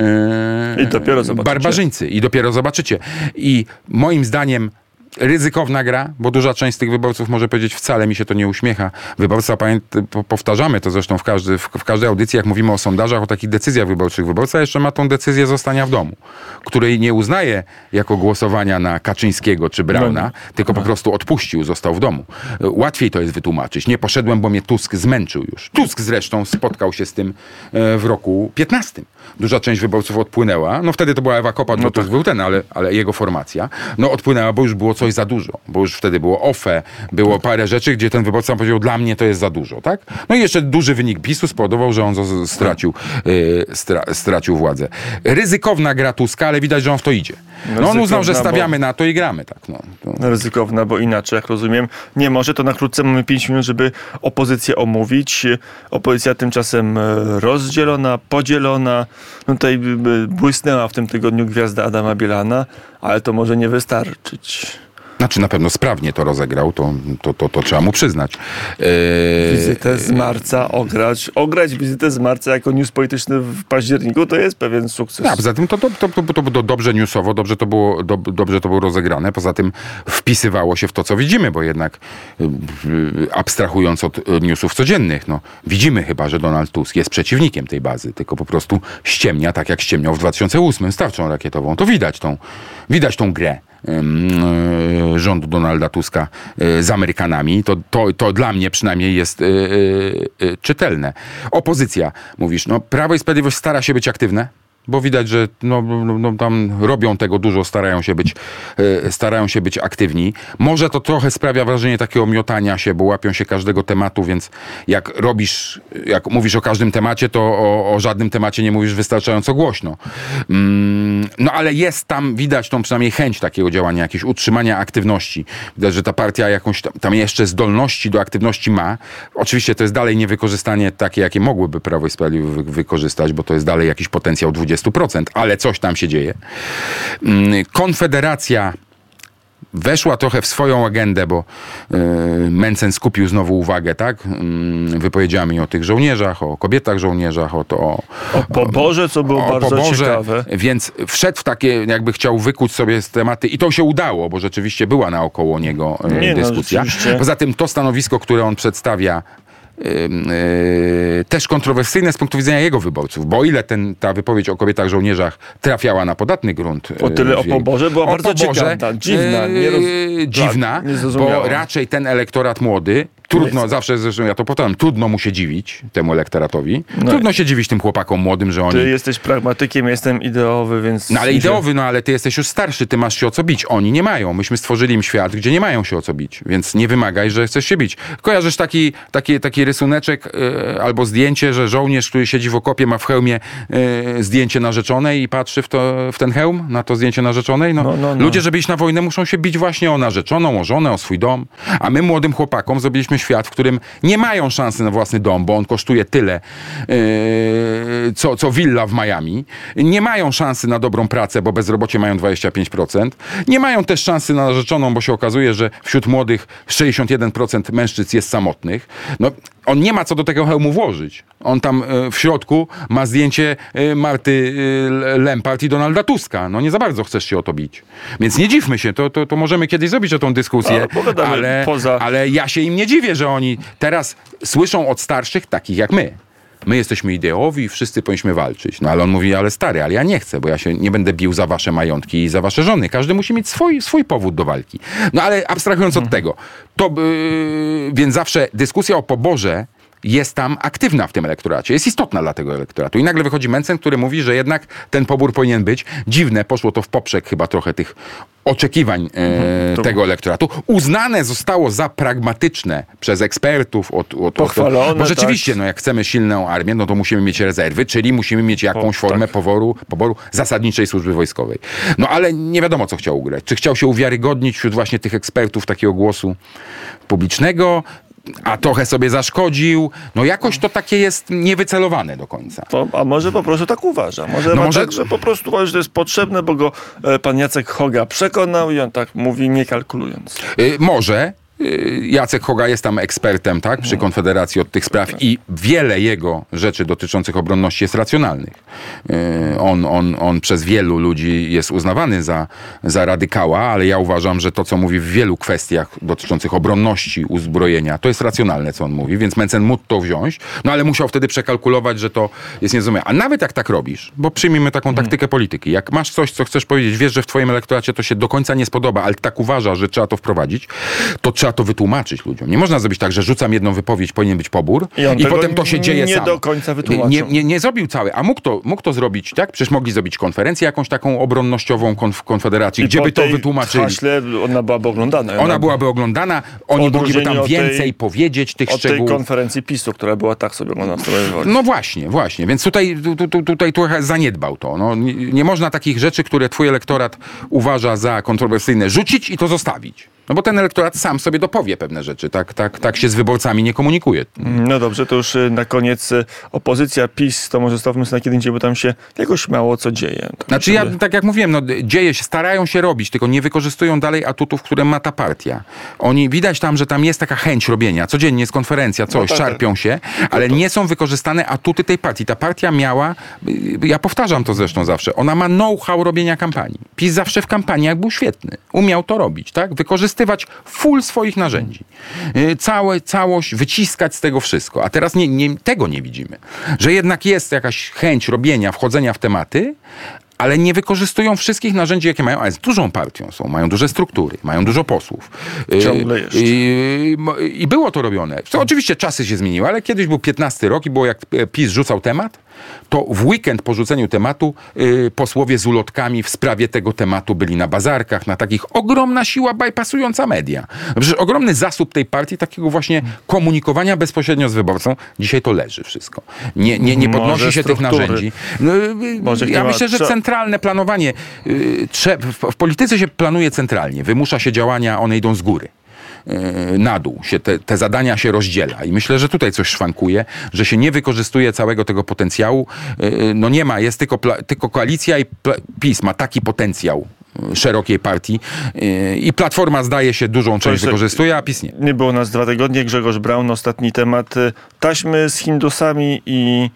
yy, I dopiero zobaczycie. barbarzyńcy. I dopiero zobaczycie. I moim zdaniem ryzykowna gra, bo duża część z tych wyborców może powiedzieć, wcale mi się to nie uśmiecha. Wyborca, powtarzamy to zresztą w, każdy, w, w każdej audycji, jak mówimy o sondażach, o takich decyzjach wyborczych. Wyborca jeszcze ma tą decyzję zostania w domu, której nie uznaje jako głosowania na Kaczyńskiego czy Brauna, no, tylko no. po prostu odpuścił, został w domu. Łatwiej to jest wytłumaczyć. Nie poszedłem, bo mnie Tusk zmęczył już. Tusk zresztą spotkał się z tym w roku piętnastym. Duża część wyborców odpłynęła. No wtedy to była Ewa Kopacz, no bo tak. to był ten, ale, ale jego formacja. No odpłynęła, bo już było coś za dużo. Bo już wtedy było O F E, było parę rzeczy, gdzie ten wyborca powiedział, dla mnie to jest za dużo, tak? No i jeszcze duży wynik PiSu spowodował, że on z- stracił, yy, stra- stracił władzę. Ryzykowna gra Tuska, ale widać, że on w to idzie. No on uznał, że stawiamy bo... na to i gramy, tak. No, to... Ryzykowna, bo inaczej, jak rozumiem, nie może. To na krótce mamy pięć minut, żeby opozycję omówić. Opozycja tymczasem rozdzielona, podzielona. No tutaj błysnęła w tym tygodniu gwiazda Adama Bielana, ale to może nie wystarczyć. Znaczy na pewno sprawnie to rozegrał, to, to, to, to trzeba mu przyznać. Eee... Wizytę z marca ograć. Ograć wizytę z marca jako news polityczny w październiku to jest pewien sukces. A poza tym to, to, to, to, to było dobrze newsowo, dobrze to było, do, dobrze to było rozegrane. Poza tym wpisywało się w to, co widzimy, bo jednak yy, abstrahując od newsów codziennych, no, widzimy chyba, że Donald Tusk jest przeciwnikiem tej bazy, tylko po prostu ściemnia, tak jak ściemniał w dwa tysiące ósmym z tarczą rakietową. To widać tą, widać tą grę rządu Donalda Tuska z Amerykanami. To, to, to dla mnie przynajmniej jest yy, yy, czytelne. Opozycja, mówisz, no Prawo i Sprawiedliwość stara się być aktywne, bo widać, że no, no, no, tam robią tego dużo, starają się być, yy, starają się być aktywni. Może to trochę sprawia wrażenie takiego miotania się, bo łapią się każdego tematu, więc jak robisz, jak mówisz o każdym temacie, to o, o żadnym temacie nie mówisz wystarczająco głośno. Mm, no ale jest tam, widać tą przynajmniej chęć takiego działania, jakieś utrzymania aktywności. Widać, że ta partia jakąś tam, tam jeszcze zdolności do aktywności ma. Oczywiście to jest dalej niewykorzystanie takie, jakie mogłyby Prawo i Sprawiedliwość wy- wykorzystać, bo to jest dalej jakiś potencjał dwadzieścia procent, ale coś tam się dzieje. Konfederacja weszła trochę w swoją agendę, bo yy, Mencen skupił znowu uwagę, tak? Yy, wypowiedziami o tych żołnierzach, o kobietach żołnierzach, o to... O, o poborze, co było bardzo poborze, ciekawe. Więc wszedł w takie, jakby chciał wykuć sobie z tematy i to się udało, bo rzeczywiście była naokoło niego yy, Nie, dyskusja. No, poza tym to stanowisko, które on przedstawia, Yy, yy, też kontrowersyjne z punktu widzenia jego wyborców, bo o ile ten, ta wypowiedź o kobietach żołnierzach trafiała na podatny grunt. O tyle yy, o poborze była o bardzo poborze, ciekawa, dziwna. Nie roz... yy, dziwna, tak, bo raczej ten elektorat młody, trudno, jest. zawsze zresztą ja to powtarzam, trudno mu się dziwić, temu elektoratowi. No trudno się dziwić tym chłopakom młodym, że oni... Ty jesteś pragmatykiem, jestem ideowy, więc... No ale ideowy, no ale ty jesteś już starszy, ty masz się o co bić. Oni nie mają. Myśmy stworzyli im świat, gdzie nie mają się o co bić, więc nie wymagaj, że chcesz się bić. Kojarzysz taki, taki, taki rysuneczek yy, albo zdjęcie, że żołnierz, który siedzi w okopie, ma w hełmie yy, zdjęcie narzeczonej i patrzy w, to, w ten hełm, na to zdjęcie narzeczonej? No, no, no, no. Ludzie, żeby iść na wojnę, muszą się bić właśnie o narzeczoną, o żonę, o swój dom. A my młodym chłopakom zrobiliśmy świat, w którym nie mają szansy na własny dom, bo on kosztuje tyle, yy, co, co willa w Miami. Nie mają szansy na dobrą pracę, bo bezrobocie mają dwadzieścia pięć procent. Nie mają też szansy na narzeczoną, bo się okazuje, że wśród młodych sześćdziesiąt jeden procent mężczyzn jest samotnych. No, on nie ma co do tego hełmu włożyć. On tam y, w środku ma zdjęcie y, Marty y, Lempart i Donalda Tuska. No nie za bardzo chcesz się o to bić. Więc nie dziwmy się, to, to, to możemy kiedyś zrobić o tą dyskusję, no, ale, poza... ale ja się im nie dziwię, że oni teraz słyszą od starszych takich jak my. My jesteśmy ideowi i wszyscy powinniśmy walczyć. No ale on mówi, ale stary, ale ja nie chcę, bo ja się nie będę bił za wasze majątki i za wasze żony. Każdy musi mieć swój, swój powód do walki. No ale abstrahując mhm. od tego, to yy, więc zawsze dyskusja o poborze jest tam aktywna w tym elektoracie, jest istotna dla tego elektoratu. I nagle wychodzi Mencen, który mówi, że jednak ten pobór powinien być. Dziwne, poszło to w poprzek chyba trochę tych oczekiwań e, tego elektoratu. Uznane zostało za pragmatyczne przez ekspertów. Od, od, Pochwalone, od, bo rzeczywiście, tak. no jak chcemy silną armię, no to musimy mieć rezerwy, czyli musimy mieć jakąś o, formę tak. poboru, poboru zasadniczej służby wojskowej. No ale nie wiadomo, co chciał ugrać. Czy chciał się uwiarygodnić wśród właśnie tych ekspertów takiego głosu publicznego, a trochę sobie zaszkodził. No jakoś to takie jest niewycelowane do końca. To, a może po prostu tak uważa. Może, no ma może... tak, że po prostu uważa, że to jest potrzebne, bo go e, pan Jacek Hoga przekonał i on tak mówi, nie kalkulując. Yy, może. Jacek Hoga jest tam ekspertem, tak, przy Konfederacji od tych spraw i wiele jego rzeczy dotyczących obronności jest racjonalnych. On, on, on przez wielu ludzi jest uznawany za, za radykała, ale ja uważam, że to, co mówi w wielu kwestiach dotyczących obronności, uzbrojenia, to jest racjonalne, co on mówi, więc Mencen mógł to wziąć, no ale musiał wtedy przekalkulować, że to jest niezrozumiałe. A nawet jak tak robisz, bo przyjmijmy taką taktykę polityki, jak masz coś, co chcesz powiedzieć, wiesz, że w twoim elektoracie to się do końca nie spodoba, ale tak uważasz, że trzeba to wprowadzić, to trzeba to wytłumaczyć ludziom. Nie można zrobić tak, że rzucam jedną wypowiedź, powinien być pobór i, i potem to się dzieje nie samo. Nie do końca wytłumaczył. Nie, nie, nie zrobił całej, a mógł to, mógł to zrobić, tak? Przecież mogli zrobić konferencję jakąś taką obronnościową konf- konfederacji, I gdzie po by to tej wytłumaczyli. haśle ona byłaby oglądana. Ona, ona byłaby oglądana, oni mogliby tam więcej tej, powiedzieć tych od szczegółów. Od tej konferencji PiSu, która była tak sobie oglądana. No właśnie, właśnie. Więc tutaj, tu, tu, tutaj trochę zaniedbał to. No, nie, nie można takich rzeczy, które twój elektorat uważa za kontrowersyjne, rzucić i to zostawić. No bo ten elektorat sam sobie dopowie pewne rzeczy. Tak, tak, tak się z wyborcami nie komunikuje. No dobrze, to już na koniec opozycja PiS, to może zostawmy sobie na kiedy indziej, bo tam się jakoś mało co dzieje. Tak znaczy ja, tak jak mówiłem, no, dzieje się, starają się robić, tylko nie wykorzystują dalej atutów, które ma ta partia. Oni, widać tam, że tam jest taka chęć robienia. Codziennie jest konferencja, coś, no tak, szarpią się, ale to... nie są wykorzystane atuty tej partii. Ta partia miała, ja powtarzam to zresztą zawsze, ona ma know-how robienia kampanii. PiS zawsze w kampaniach był świetny. Umiał to robić, tak? Wykorzystywać full swoich narzędzi. Całe, całość, wyciskać z tego wszystko. A teraz nie, nie, tego nie widzimy. Że jednak jest jakaś chęć robienia, wchodzenia w tematy, ale nie wykorzystują wszystkich narzędzi, jakie mają, ale z dużą partią są, mają duże struktury, mają dużo posłów. Ciągle jeszcze. I, i, i było to robione. To oczywiście czasy się zmieniły, ale kiedyś był piętnasty rok i było jak PiS rzucał temat, to w weekend po rzuceniu tematu y, posłowie z ulotkami w sprawie tego tematu byli na bazarkach, na takich ogromna siła bypassująca media. Przecież ogromny zasób tej partii, takiego właśnie komunikowania bezpośrednio z wyborcą. Dzisiaj to leży wszystko. Nie, nie, nie podnosi Może się struktury. tych narzędzi. No, Może ja myślę, że trza- centralne planowanie, y, trze- w, w polityce się planuje centralnie. Wymusza się działania, one idą z góry. Na dół. Się te, te zadania się rozdziela. I myślę, że tutaj coś szwankuje, że się nie wykorzystuje całego tego potencjału. No nie ma, jest tylko, pla, tylko koalicja i pla, PiS ma taki potencjał szerokiej partii i Platforma zdaje się dużą część wykorzystuje, a PiS nie. Nie było nas dwa tygodnie. Grzegorz Braun, ostatni temat. Taśmy z Hindusami i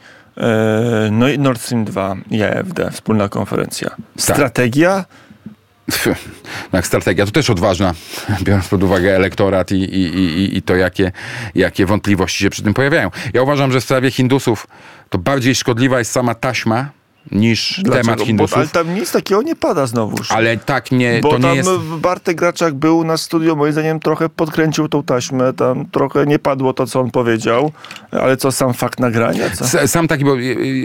no i Nord Stream dwa i A F D. Wspólna konferencja. Strategia? No jak strategia, to też odważna, biorąc pod uwagę elektorat i, i, i, i to, jakie, jakie wątpliwości się przy tym pojawiają. Ja uważam, że w sprawie Hindusów to bardziej szkodliwa jest sama taśma niż Dlaczego? temat Hindusów. Bo, ale tam nic takiego nie pada znowuż. Ale tak nie, Bo to tam nie jest... Bartek Graczak był na studiu, moim zdaniem trochę podkręcił tą taśmę, tam trochę nie padło to, co on powiedział, ale co, sam fakt nagrania? Co? Sam taki, bo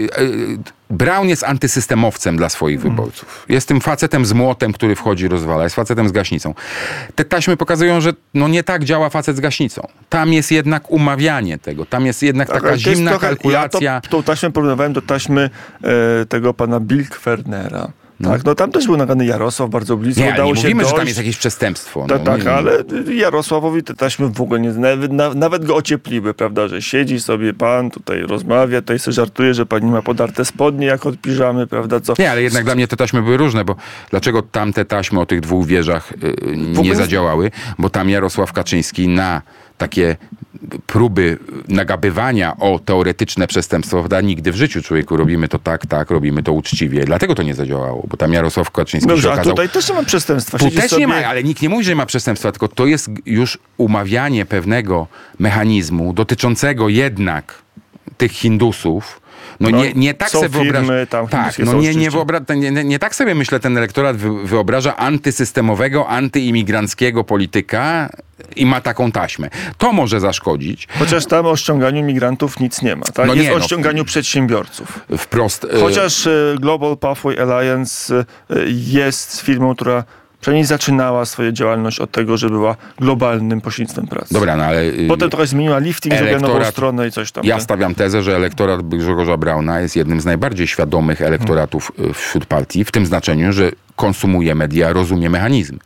Braun jest antysystemowcem dla swoich hmm. wyborców. Jest tym facetem z młotem, który wchodzi i rozwala. Jest facetem z gaśnicą. Te taśmy pokazują, że no nie tak działa facet z gaśnicą. Tam jest jednak umawianie tego. Tam jest jednak tak, taka zimna trochę, kalkulacja. Ja to, tą taśmę porównywałem do taśmy e, tego pana Bilkwernera. No. Tak, no tam też był nagrany Jarosław bardzo blisko. Nie, udało nie się mówimy, dojść. że tam jest jakieś przestępstwo. Ta, no, tak, nie, ale Jarosławowi te taśmy w ogóle nie... Nawet, nawet go ociepliły, prawda, że siedzi sobie pan, tutaj rozmawia, tutaj sobie żartuje, że pani ma podarte spodnie jak od piżamy, prawda, co... Nie, ale jednak dla mnie te taśmy były różne, bo dlaczego tamte taśmy o tych dwóch wieżach yy, nie zadziałały? Bo tam Jarosław Kaczyński na takie próby nagabywania o teoretyczne przestępstwo, prawda? Nigdy w życiu, człowieku, robimy to tak, tak, robimy to uczciwie. Dlatego to nie zadziałało, bo tam Jarosław Kaczyński Dobrze, się okazał... a tutaj też nie ma przestępstwa. Tu Siedzi też sobie... nie ma, ale nikt nie mówi, że nie ma przestępstwa, tylko to jest już umawianie pewnego mechanizmu dotyczącego jednak tych Hindusów. No, No, nie, nie tak są sobie wyobraża. firmy tam Tak, hinduskie no są nie, nie, oczywiście. wyobra- nie, nie, nie tak sobie myślę, ten elektorat wy- wyobraża antysystemowego, antyimigranckiego polityka i ma taką taśmę. To może zaszkodzić. Chociaż tam o ściąganiu migrantów nic nie ma. Tak? No Jest nie, o no. ściąganiu przedsiębiorców. Wprost. e, Chociaż e, Global Pathway Alliance e, jest firmą, która przynajmniej zaczynała swoją działalność od tego, że była globalnym pośrednictwem pracy. Dobra, no ale... y, Potem trochę zmieniła lifting, zrobiła nową elektorat- stronę i coś tam. Ja tak? stawiam tezę, że elektorat Grzegorza Brauna jest jednym z najbardziej świadomych elektoratów y, wśród partii, w tym znaczeniu, że konsumuje media, rozumie mechanizm.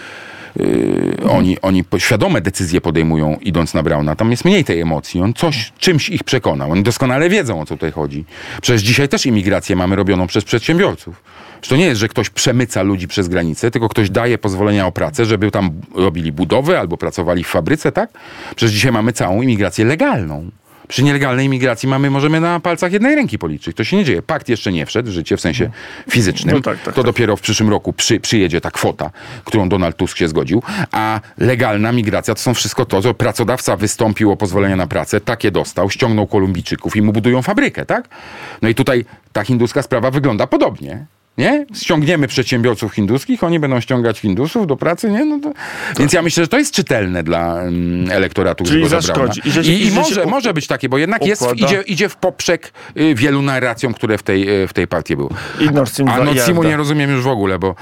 Yy, oni, oni po- świadome decyzje podejmują, idąc na Brauna. Tam jest mniej tej emocji. On coś, czymś ich przekonał. Oni doskonale wiedzą, o co tutaj chodzi. Przecież dzisiaj też imigrację mamy robioną przez przedsiębiorców. Że to nie jest, że ktoś przemyca ludzi przez granicę, tylko ktoś daje pozwolenia o pracę, żeby tam robili budowy albo pracowali w fabryce, tak? Przecież dzisiaj mamy całą imigrację legalną. Przy nielegalnej imigracji mamy, możemy na palcach jednej ręki policzyć. To się nie dzieje. Pakt jeszcze nie wszedł w życie w sensie fizycznym. No tak, tak, to tak. dopiero w przyszłym roku przy, przyjedzie ta kwota, którą Donald Tusk się zgodził. A legalna migracja to są wszystko to, że pracodawca wystąpił o pozwolenie na pracę, takie dostał, ściągnął Kolumbijczyków i mu budują fabrykę, tak? No i tutaj ta hinduska sprawa wygląda podobnie. Nie? Ściągniemy przedsiębiorców hinduskich, oni będą ściągać Hindusów do pracy, nie? No to... Więc ja myślę, że to jest czytelne dla um, elektoratu Czyli Grzegorza Brauna. zaszkodzi. I że się- I, i i że się może, u- może być takie, bo jednak jest, układa. idzie, idzie w poprzek y, wielu narracjom, które w tej, y, w tej partii były. I Nord Stream A dwa Nord i Streamu Arda. nie rozumiem już w ogóle, bo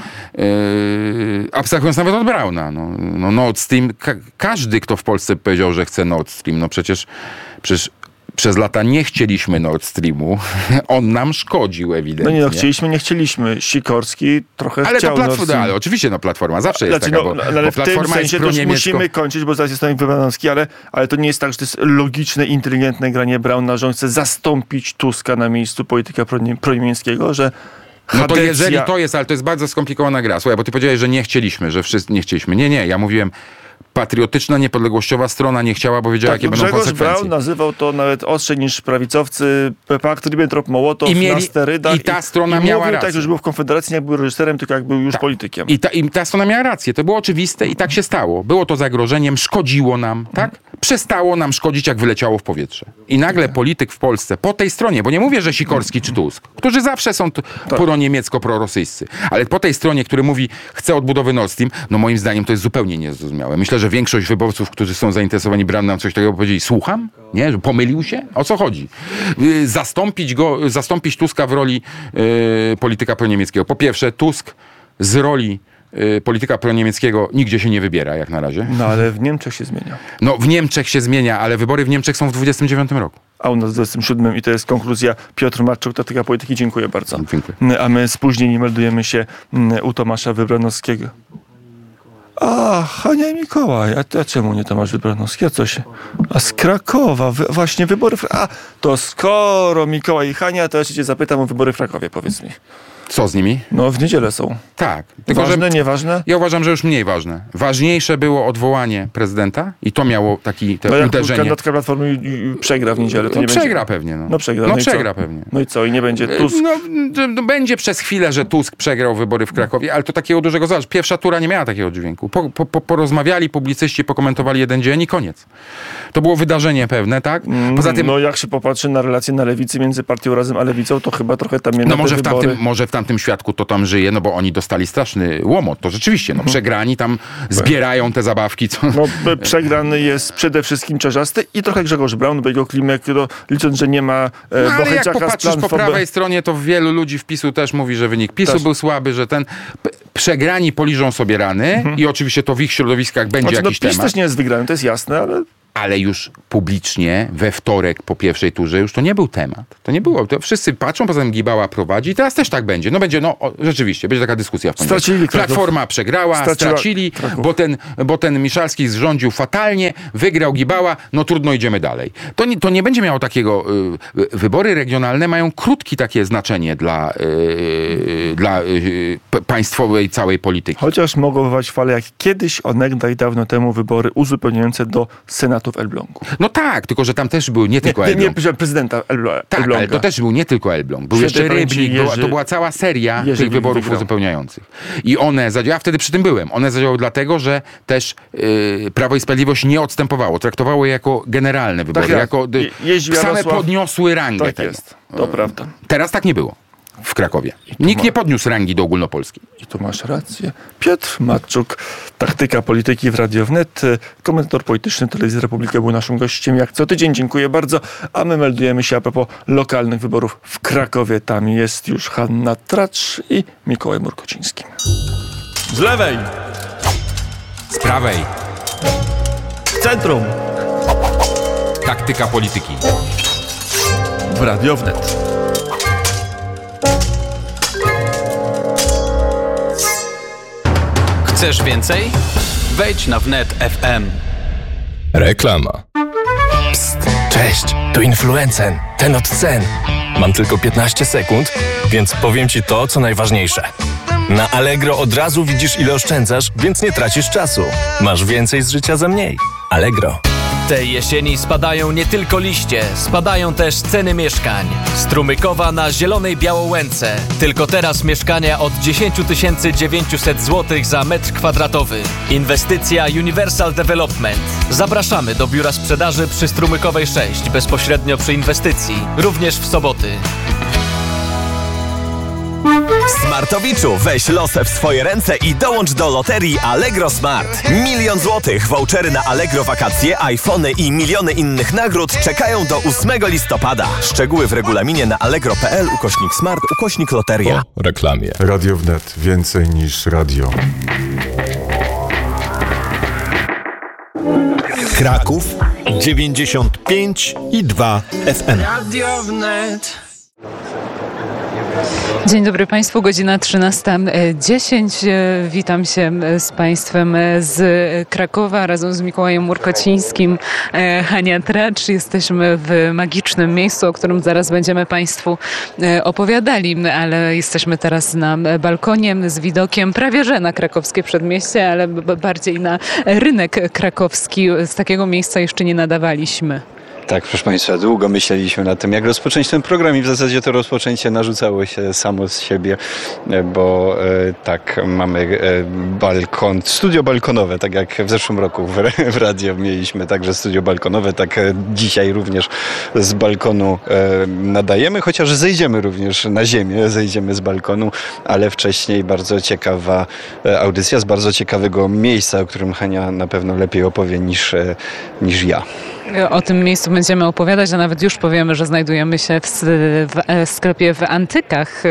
yy, abstrahując nawet od Brauna, no, no Nord Stream, ka- każdy, kto w Polsce powiedział, że chce Nord Stream, no przecież, przecież przez lata nie chcieliśmy Nord Streamu. On nam szkodził ewidentnie. No nie, no chcieliśmy, nie chcieliśmy. Sikorski trochę Ale chciał to Nord platforma, Stream. ale oczywiście no platforma zawsze jest Znaczy, taka, no, bo, ale bo w tym platforma sensie jest to już proniemiecko. musimy kończyć, bo zaraz jest Stefan Wybanowski, ale, ale to nie jest tak, że to jest logiczne, inteligentne granie Brauna, że on chce zastąpić Tuska na miejscu polityka pronie- proniemieckiego, że No to Hadecja- jeżeli to jest, ale to jest bardzo skomplikowana gra. Słuchaj, bo ty powiedziałeś, że nie chcieliśmy, że wszyscy nie chcieliśmy. Nie, nie, ja mówiłem, patriotyczna, niepodległościowa strona nie chciała, bo wiedziała, Tak, jakie będą Grzegorz konsekwencje. Braun nazywał to nawet ostrzej niż prawicowcy pakt Ribbentrop-Mołotow I mieli- na sterydach. i ta strona i miała mówił rację. tak, że już był w Konfederacji, nie jak był reżyserem, tylko jak był już Tak. politykiem. I ta, I ta strona miała rację. To było oczywiste i tak się stało. Było to zagrożeniem, szkodziło nam, tak? Przestało nam szkodzić, jak wyleciało w powietrze. I nagle polityk w Polsce, po tej stronie, bo nie mówię, że Sikorski czy Tusk, którzy zawsze są t- proniemiecko, prorosyjscy, ale po tej stronie, który mówi, chce odbudowy Nord Stream, no moim zdaniem to jest zupełnie niezrozumiałe. Myślę, że większość wyborców, którzy są zainteresowani Braunem, coś takiego powiedzieli, słucham? Nie? Że pomylił się? O co chodzi? Yy, zastąpić go, zastąpić Tuska w roli yy, polityka proniemieckiego. Po pierwsze, Tusk z roli y, polityka proniemieckiego nigdzie się nie wybiera, jak na razie. No ale w Niemczech się zmienia. No w Niemczech się zmienia, ale wybory w Niemczech są w dwudziestym dziewiątym roku. A u nas w dwudziestym siódmym i to jest konkluzja. Piotr Marczuk, Taktyka Polityki. Dziękuję bardzo. Dziękuję. A my spóźnieni meldujemy się mm, u Tomasza Wybranowskiego. A, Hania i Mikołaj. A, a czemu nie Tomasz Wybranowski? A co się? A z Krakowa. Wy, właśnie wybory w... A, to skoro Mikołaj i Hania, to ja się cię zapytam o wybory w Krakowie, powiedz mi. Co z nimi? No w niedzielę są. Tak. Tylko, Ważne, że nieważne? ja uważam, że już mniej ważne. Ważniejsze było odwołanie prezydenta i to miało taki te No jak uderzenie. kandydatka Platformy y, y, przegra w niedzielę, to No nie przegra będzie... pewnie. No, No przegra. No i co? przegra pewnie. No i co? I nie będzie Tusk? No, no, będzie przez chwilę, że Tusk przegrał wybory w Krakowie, ale to takiego dużego zależy. Pierwsza tura nie miała takiego dźwięku. Po, po, po, porozmawiali publicyści, pokomentowali jeden dzień i koniec. To było wydarzenie pewne, tak? Poza tym, No jak się popatrzy na relacje na lewicy między partią Razem a lewicą, to chyba trochę tam no może w, tamtym, może w tamtym świadku to tam żyje, no bo oni dostali straszny łomot. To rzeczywiście, no przegrani tam zbierają te zabawki. Co... No, b- przegrany jest przede wszystkim Czarzasty i trochę Grzegorz Braun, bo jego Klimek, no, licząc, że nie ma e, No, ale jak Bocheńczaka z popatrzysz po Platformy- prawej stronie, to wielu ludzi w PiSu też mówi, że wynik PiSu Też. był słaby, że ten p- przegrani poliżą sobie rany i oczywiście to w ich środowiskach będzie Znaczy, no, jakiś PiS temat. też nie jest wygrany, to jest jasne, ale Ale już publicznie we wtorek po pierwszej turze już to nie był temat. To nie było. To wszyscy patrzą, poza tym Gibała prowadzi i teraz też tak będzie. No będzie, no o, rzeczywiście, będzie taka dyskusja w poniedziałek. Stracili Kraków. Platforma przegrała, Straciła stracili, Kraków. bo ten, bo ten Miszalski zrządził fatalnie, wygrał Gibała, no trudno, idziemy dalej. To nie, to nie będzie miało takiego... Y, y, wybory regionalne mają krótkie takie znaczenie dla, y, dla y, p- państwowej całej polityki. chociaż mogą wywołać falę jak kiedyś onegdaj dawno temu wybory uzupełniające do Senatu kandydatów Elblągu. No tak, tylko że tam też był nie tylko Nie, Elbląg. nie, nie prezydenta Elbląga. Tak, ale to też był nie tylko Elbląg. Był Świętej jeszcze pamięci Rybnik, była, Jerzy- to była cała seria Jerzy tych wyborów wygrał. uzupełniających. I one zadziałały, ja wtedy przy tym byłem, one zadziałały dlatego, że też yy, Prawo i Sprawiedliwość nie odstępowało. Traktowało je jako generalne wybory, jak. jako y, Je- jeździł same Jarosław- podniosły rangę Tak tego. jest, to prawda. Teraz tak nie było w Krakowie. Nikt ma- nie podniósł rangi do ogólnopolskiej. I tu masz rację. Piotr Matczuk, taktyka polityki w Radio Wnet, komentator polityczny Telewizji Republika był naszym gościem jak co tydzień. Dziękuję bardzo. A my meldujemy się a propos lokalnych wyborów w Krakowie. Tam jest już Hanna Tracz i Mikołaj Murkociński. Z lewej, Z prawej. w centrum, Taktyka polityki. w Radio Wnet. Chcesz więcej? Wejdź na wnet kropka ef em. Reklama. Psst, cześć, tu Influencen, ten od cen. Mam tylko piętnaście sekund, więc powiem Ci to, co najważniejsze. Na Allegro od razu widzisz, ile oszczędzasz, więc nie tracisz czasu. Masz więcej z życia za mniej. Allegro. Tej jesieni spadają nie tylko liście, spadają też ceny mieszkań. Strumykowa na Zielonej Białołęce. Tylko teraz mieszkania od dziesięć tysięcy dziewięćset złotych za metr kwadratowy. Inwestycja Universal Development. Zapraszamy do biura sprzedaży przy Strumykowej sześć, bezpośrednio przy inwestycji. Również w soboty. Smartowiczu, weź losę w swoje ręce i dołącz do loterii Allegro Smart. Milion złotych, vouchery na Allegro wakacje, iPhony i miliony innych nagród czekają do ósmego listopada. Szczegóły w regulaminie na allegro.pl ukośnik smart ukośnik loteria. Po reklamie. Radio Wnet. Więcej niż radio. Kraków dziewięćdziesiąt pięć i dwa F M. Radio Wnet. Dzień dobry Państwu, godzina trzynasta dziesięć. Witam się z Państwem z Krakowa razem z Mikołajem Murkocińskim, Hania Tracz. Jesteśmy w magicznym miejscu, o którym zaraz będziemy Państwu opowiadali, ale jesteśmy teraz na balkonie z widokiem prawie że na krakowskie przedmieście, ale bardziej na rynek krakowski. Z takiego miejsca jeszcze nie nadawaliśmy. Tak, proszę Państwa, długo myśleliśmy nad tym, jak rozpocząć ten program i w zasadzie to rozpoczęcie narzucało się samo z siebie, bo e, tak, mamy e, balkon, studio balkonowe, tak jak w zeszłym roku w, w radio mieliśmy także studio balkonowe, tak e, dzisiaj również z balkonu e, nadajemy, chociaż zejdziemy również na ziemię, zejdziemy z balkonu, ale wcześniej bardzo ciekawa e, audycja z bardzo ciekawego miejsca, o którym Hania na pewno lepiej opowie niż, e, niż ja. O tym miejscu będziemy opowiadać, a nawet już powiemy, że znajdujemy się w, w sklepie w Antykach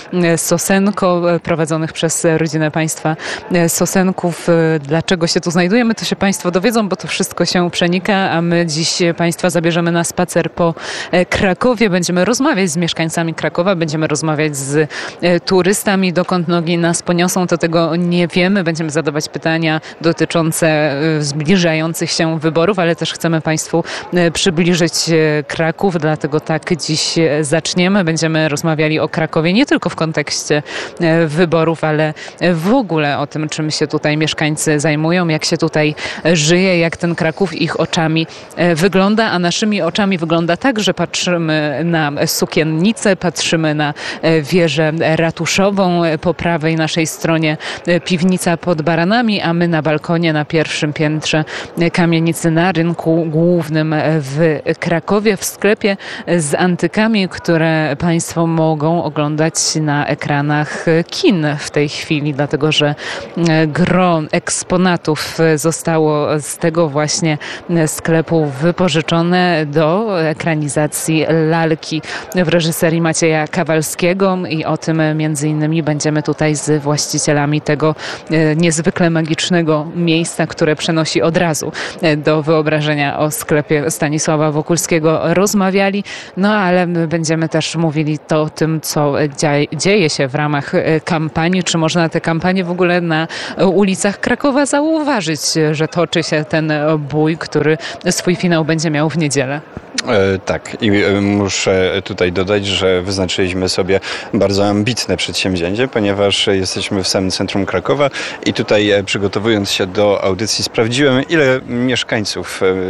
Sosenko, prowadzonych przez rodzinę państwa Sosenków. Dlaczego się tu znajdujemy, to się Państwo dowiedzą, bo to wszystko się przenika, a my dziś Państwa zabierzemy na spacer po Krakowie. Będziemy rozmawiać z mieszkańcami Krakowa, będziemy rozmawiać z turystami. Dokąd nogi nas poniosą, to tego nie wiemy. Będziemy zadawać pytania dotyczące zbliżających się wyborów, ale też chcemy Państwu przybliżyć Kraków, dlatego tak dziś zaczniemy. Będziemy rozmawiali o Krakowie nie tylko w kontekście wyborów, ale w ogóle o tym, czym się tutaj mieszkańcy zajmują, jak się tutaj żyje, jak ten Kraków ich oczami wygląda, a naszymi oczami wygląda tak, że patrzymy na sukiennicę, patrzymy na wieżę ratuszową, po prawej naszej stronie piwnica pod Baranami, a my na balkonie na pierwszym piętrze kamienicy na rynku głównym w Krakowie, w sklepie z antykami, które Państwo mogą oglądać na ekranach kin w tej chwili, dlatego że gro eksponatów zostało z tego właśnie sklepu wypożyczone do ekranizacji lalki w reżyserii Macieja Kawalskiego i o tym między innymi będziemy tutaj z właścicielami tego niezwykle magicznego miejsca, które przenosi od razu do wyobrażenia o sklepie Stanisława Wokulskiego rozmawiali, no ale będziemy też mówili to o tym, co dzieje się w ramach kampanii, czy można tę kampanię w ogóle na ulicach Krakowa zauważyć, że toczy się ten bój, który swój finał będzie miał w niedzielę. E, tak i e, muszę tutaj dodać, że wyznaczyliśmy sobie bardzo ambitne przedsięwzięcie, ponieważ jesteśmy w samym centrum Krakowa i tutaj e, przygotowując się do audycji sprawdziłem, ile mieszkańców e, właśnie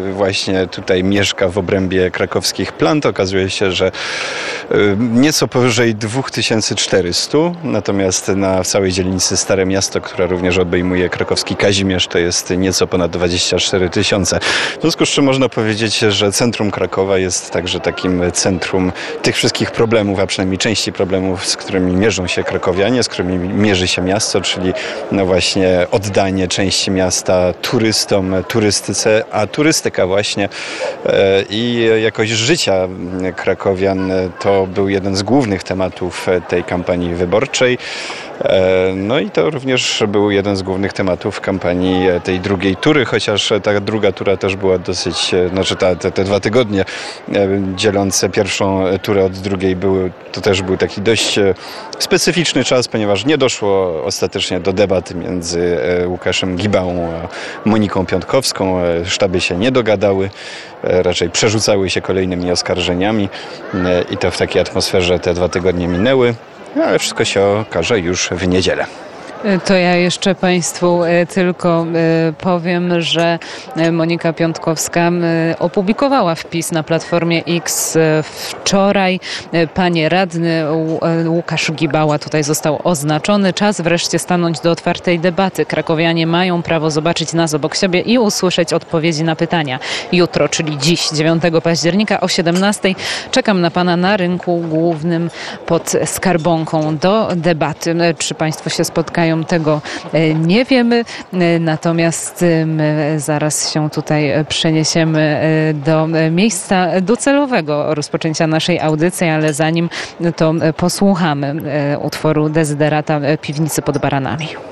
właśnie tutaj mieszka w obrębie krakowskich plant. Okazuje się, że nieco powyżej dwa tysiące czterysta, natomiast na całej dzielnicy Stare Miasto, która również obejmuje krakowski Kazimierz, to jest nieco ponad dwadzieścia cztery tysiące. W związku z czym można powiedzieć, że centrum Krakowa jest także takim centrum tych wszystkich problemów, a przynajmniej części problemów, z którymi mierzą się krakowianie, z którymi mierzy się miasto, czyli no właśnie oddanie części miasta turystom, turystyce, a turystyka właśnie i jakość życia krakowian to był jeden z głównych tematów tej kampanii wyborczej. No i to również był jeden z głównych tematów kampanii tej drugiej tury, chociaż ta druga tura też była dosyć, znaczy ta, te, te dwa tygodnie dzielące pierwszą turę od drugiej były, to też był taki dość specyficzny czas, ponieważ nie doszło ostatecznie do debaty między Łukaszem Gibałą a Moniką Piątkowską. Sztaby się nie dogadały, raczej przerzucały się kolejnymi oskarżeniami i to w takiej atmosferze te dwa tygodnie minęły. Ale wszystko się okaże już w niedzielę. To ja jeszcze Państwu tylko powiem, że Monika Piątkowska opublikowała wpis na Platformie X wczoraj. Panie radny Łukasz Gibała tutaj został oznaczony. Czas wreszcie stanąć do otwartej debaty. Krakowianie mają prawo zobaczyć nas obok siebie i usłyszeć odpowiedzi na pytania. Jutro, czyli dziś, dziewiątego października o siedemnastej czekam na Pana na rynku głównym pod Skarbonką do debaty. Czy Państwo się spotkają? Tego nie wiemy, natomiast my zaraz się tutaj przeniesiemy do miejsca docelowego rozpoczęcia naszej audycji, ale zanim to posłuchamy utworu Dezyderata Piwnicy pod Baranami.